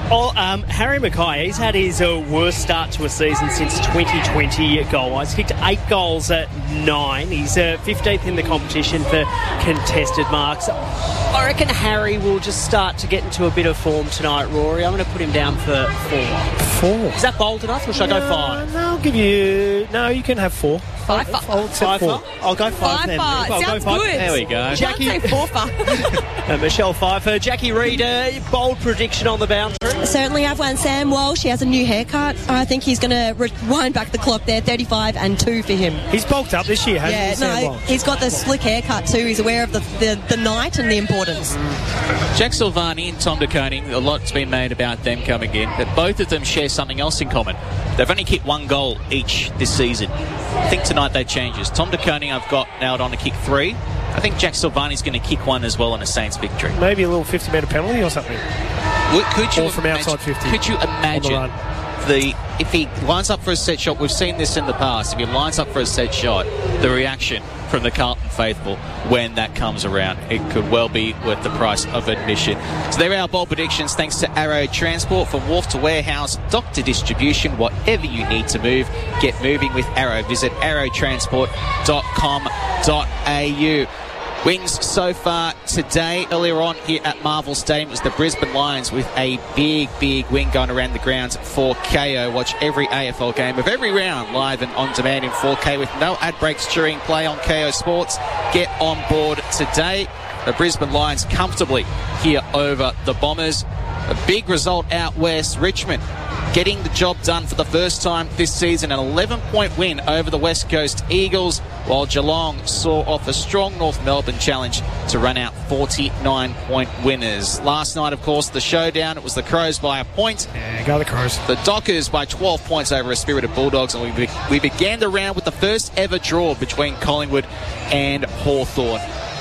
Oh, um, Harry Mackay, he's had his uh, worst start to a season since twenty twenty goal-wise. Kicked eight goals at nine. He's uh, fifteenth in the competition for contested marks. I reckon Harry will just start to get into a bit of form tonight, Rory. I'm going to put him down for four. Four? Is that bold enough, or should I go five? No, I'll give you... No, you can have four. Five far. I'll accept four. I'll go five, Five then. far. I'll Sounds go five. good. There we go. Jackie. Can't say four far. uh, Michelle Pfeiffer. Jackie Reid, uh, bold prediction on the boundary. I certainly have one. Sam Walsh, he has a new haircut. I think he's going to rewind back the clock there. thirty-five and two for him. He's bulked up this year, hasn't yeah, he, Sam no, Walsh? he's got the slick haircut too. He's aware of the, the, the night and the importance. Jack Silvani and Tom De Koning, a lot's been made about them coming in, but both of them share something else in common. They've only kicked one goal each this season. I think tonight that changes. Tom De Koning I've got nailed on to kick three. I think Jack Silvani's going to kick one as well in a Saints victory. Maybe a little fifty metre penalty or something. What, could you or from imagine, outside fifty. Could you imagine the if he lines up for a set shot? We've seen this in the past. If he lines up for a set shot, the reaction from the Carlton faithful when that comes around, it could well be worth the price of admission. So there are our bold predictions thanks to Arrow Transport. From wharf to warehouse, dock to distribution, whatever you need to move, get moving with Arrow. Visit arrow transport dot com dot a u. Wins so far today. Earlier on here at Marvel Stadium, it was the Brisbane Lions with a big, big win going around the grounds for K O. Watch every A F L game of every round live and on demand in four K with no ad breaks during play on K O Sports. Get on board today. The Brisbane Lions comfortably here over the Bombers. A big result out west. Richmond getting the job done for the first time this season. An eleven-point win over the West Coast Eagles, while Geelong saw off a strong North Melbourne challenge to run out forty-nine-point winners. Last night, of course, the showdown. It was the Crows by a point. Yeah, go the Crows. The Dockers by twelve points over a Spirited Bulldogs, and we, be- we began the round with the first ever draw between Collingwood and Hawthorn.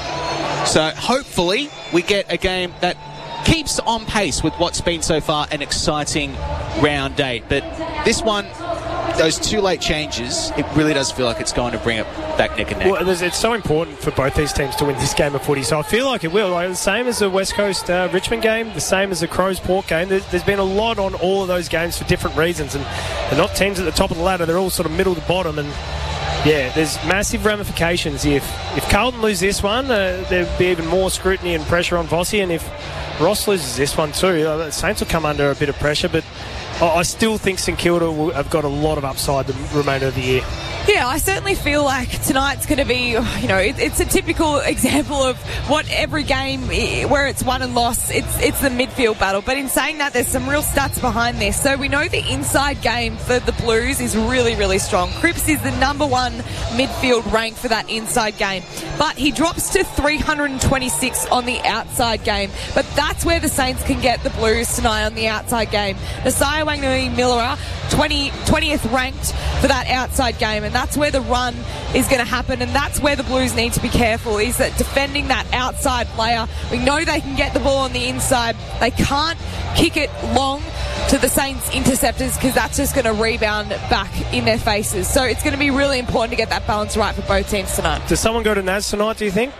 So hopefully we get a game that keeps on pace with what's been so far an exciting round eight. But this one, those two late changes, it really does feel like it's going to bring it back neck and neck. Well, it's so important for both these teams to win this game of footy, so I feel like it will. Like the same as the West Coast uh, Richmond game, the same as the Crows Port game. There's, there's been a lot on all of those games for different reasons, and they're not teams at the top of the ladder. They're all sort of middle to bottom, and yeah, there's massive ramifications. If if Carlton lose this one, uh, there'll be even more scrutiny and pressure on Vossi, and if Ross loses this one too, uh, the Saints will come under a bit of pressure, but I still think St Kilda will have got a lot of upside the remainder of the year. Yeah, I certainly feel like tonight's going to be, you know, it, it's a typical example of what every game where it's won and lost, it's it's the midfield battle. But in saying that, there's some real stats behind this. So we know the inside game for the Blues is really, really strong. Cripps is the number one midfield rank for that inside game. But he drops to three hundred twenty-six on the outside game. But that's where the Saints can get the Blues tonight on the outside game. Nasiah Wanganui-Miller, twentieth ranked for that outside game, and that's where the run is going to happen, and that's where the Blues need to be careful, is that defending that outside player. We know they can get the ball on the inside. They can't kick it long to the Saints interceptors because that's just going to rebound back in their faces. So it's going to be really important to get that balance right for both teams tonight. Does someone go to Naz tonight, do you think?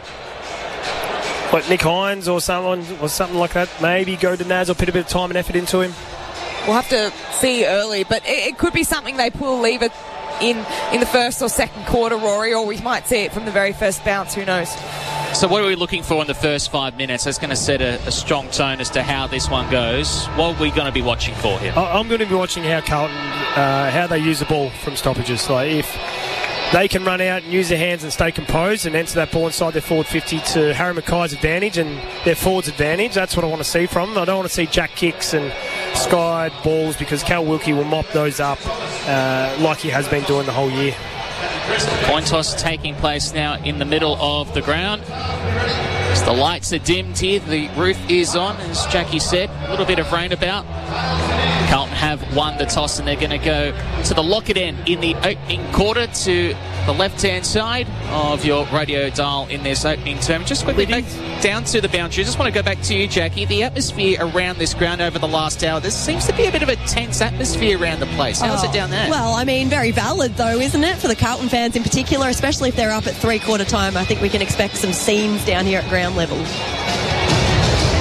Like Nick Hines or someone or something like that? Maybe go to Naz or put a bit of time and effort into him? We'll have to see early, but it, it could be something they pull lever in in the first or second quarter, Rory, or we might see it from the very first bounce. Who knows? So what are we looking for in the first five minutes? That's going to set a, a strong tone as to how this one goes. What are we going to be watching for here? I'm going to be watching how Carlton, uh, how they use the ball from stoppages. Like if they can run out and use their hands and stay composed and enter that ball inside their forward fifty to Harry Mackay's advantage and their forwards' advantage, that's what I want to see from them. I don't want to see jack kicks and skied balls because Cal Wilkie will mop those up uh, like he has been doing the whole year. Coin toss taking place now in the middle of the ground. As the lights are dimmed here, the roof is on, as Jackie said. A little bit of rain about. Carlton have won the toss and they're going to go to the Lockett end in the opening quarter to the left-hand side of your radio dial in this opening term. Just quickly back down to the boundary. Just want to go back to you, Jackie. The atmosphere around this ground over the last hour, there seems to be a bit of a tense atmosphere around the place. How's oh, it down there? Well, I mean, very valid though, isn't it? For the Carlton fans in particular, especially if they're up at three-quarter time. I think we can expect some scenes down here at ground level.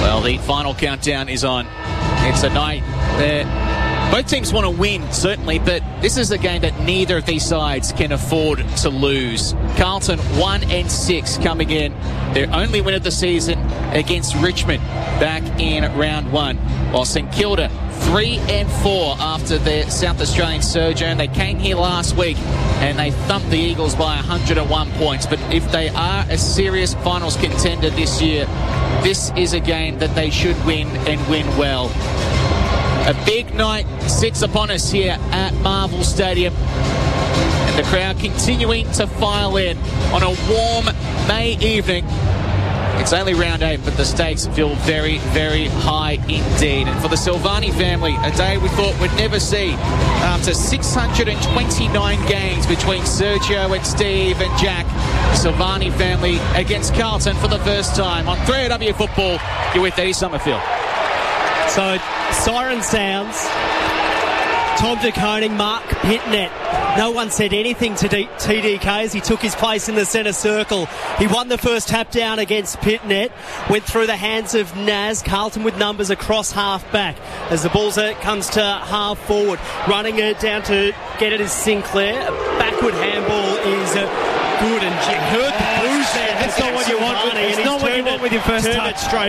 Well, the final countdown is on. It's a night that both teams want to win, certainly, but this is a game that neither of these sides can afford to lose. Carlton one and six coming in. Their only win of the season against Richmond back in round one. While St Kilda three and four after their South Australian sojourn. They came here last week and they thumped the Eagles by one hundred one points. But if they are a serious finals contender this year, this is a game that they should win and win well. A big night sits upon us here at Marvel Stadium, and the crowd continuing to file in on a warm May evening. It's only round eight, but the stakes feel very, very high indeed. And for the Silvani family, a day we thought we'd never see. After six hundred twenty-nine games between Sergio and Steve and Jack, the Silvani family against Carlton for the first time on three A W Football. You're with Eddie Summerfield. So, siren sounds. Tom De Koning, Mark Pitnet. No one said anything to D- T D K as he took his place in the centre circle. He won the first tap down against Pitnet, went through the hands of Naz. Carlton with numbers across half back as the ball comes to half forward. Running it down to get it is Sinclair. A backward handball is uh, good, and you heard the booze there. That's not what you want. It's not what you want with your first touch. Straight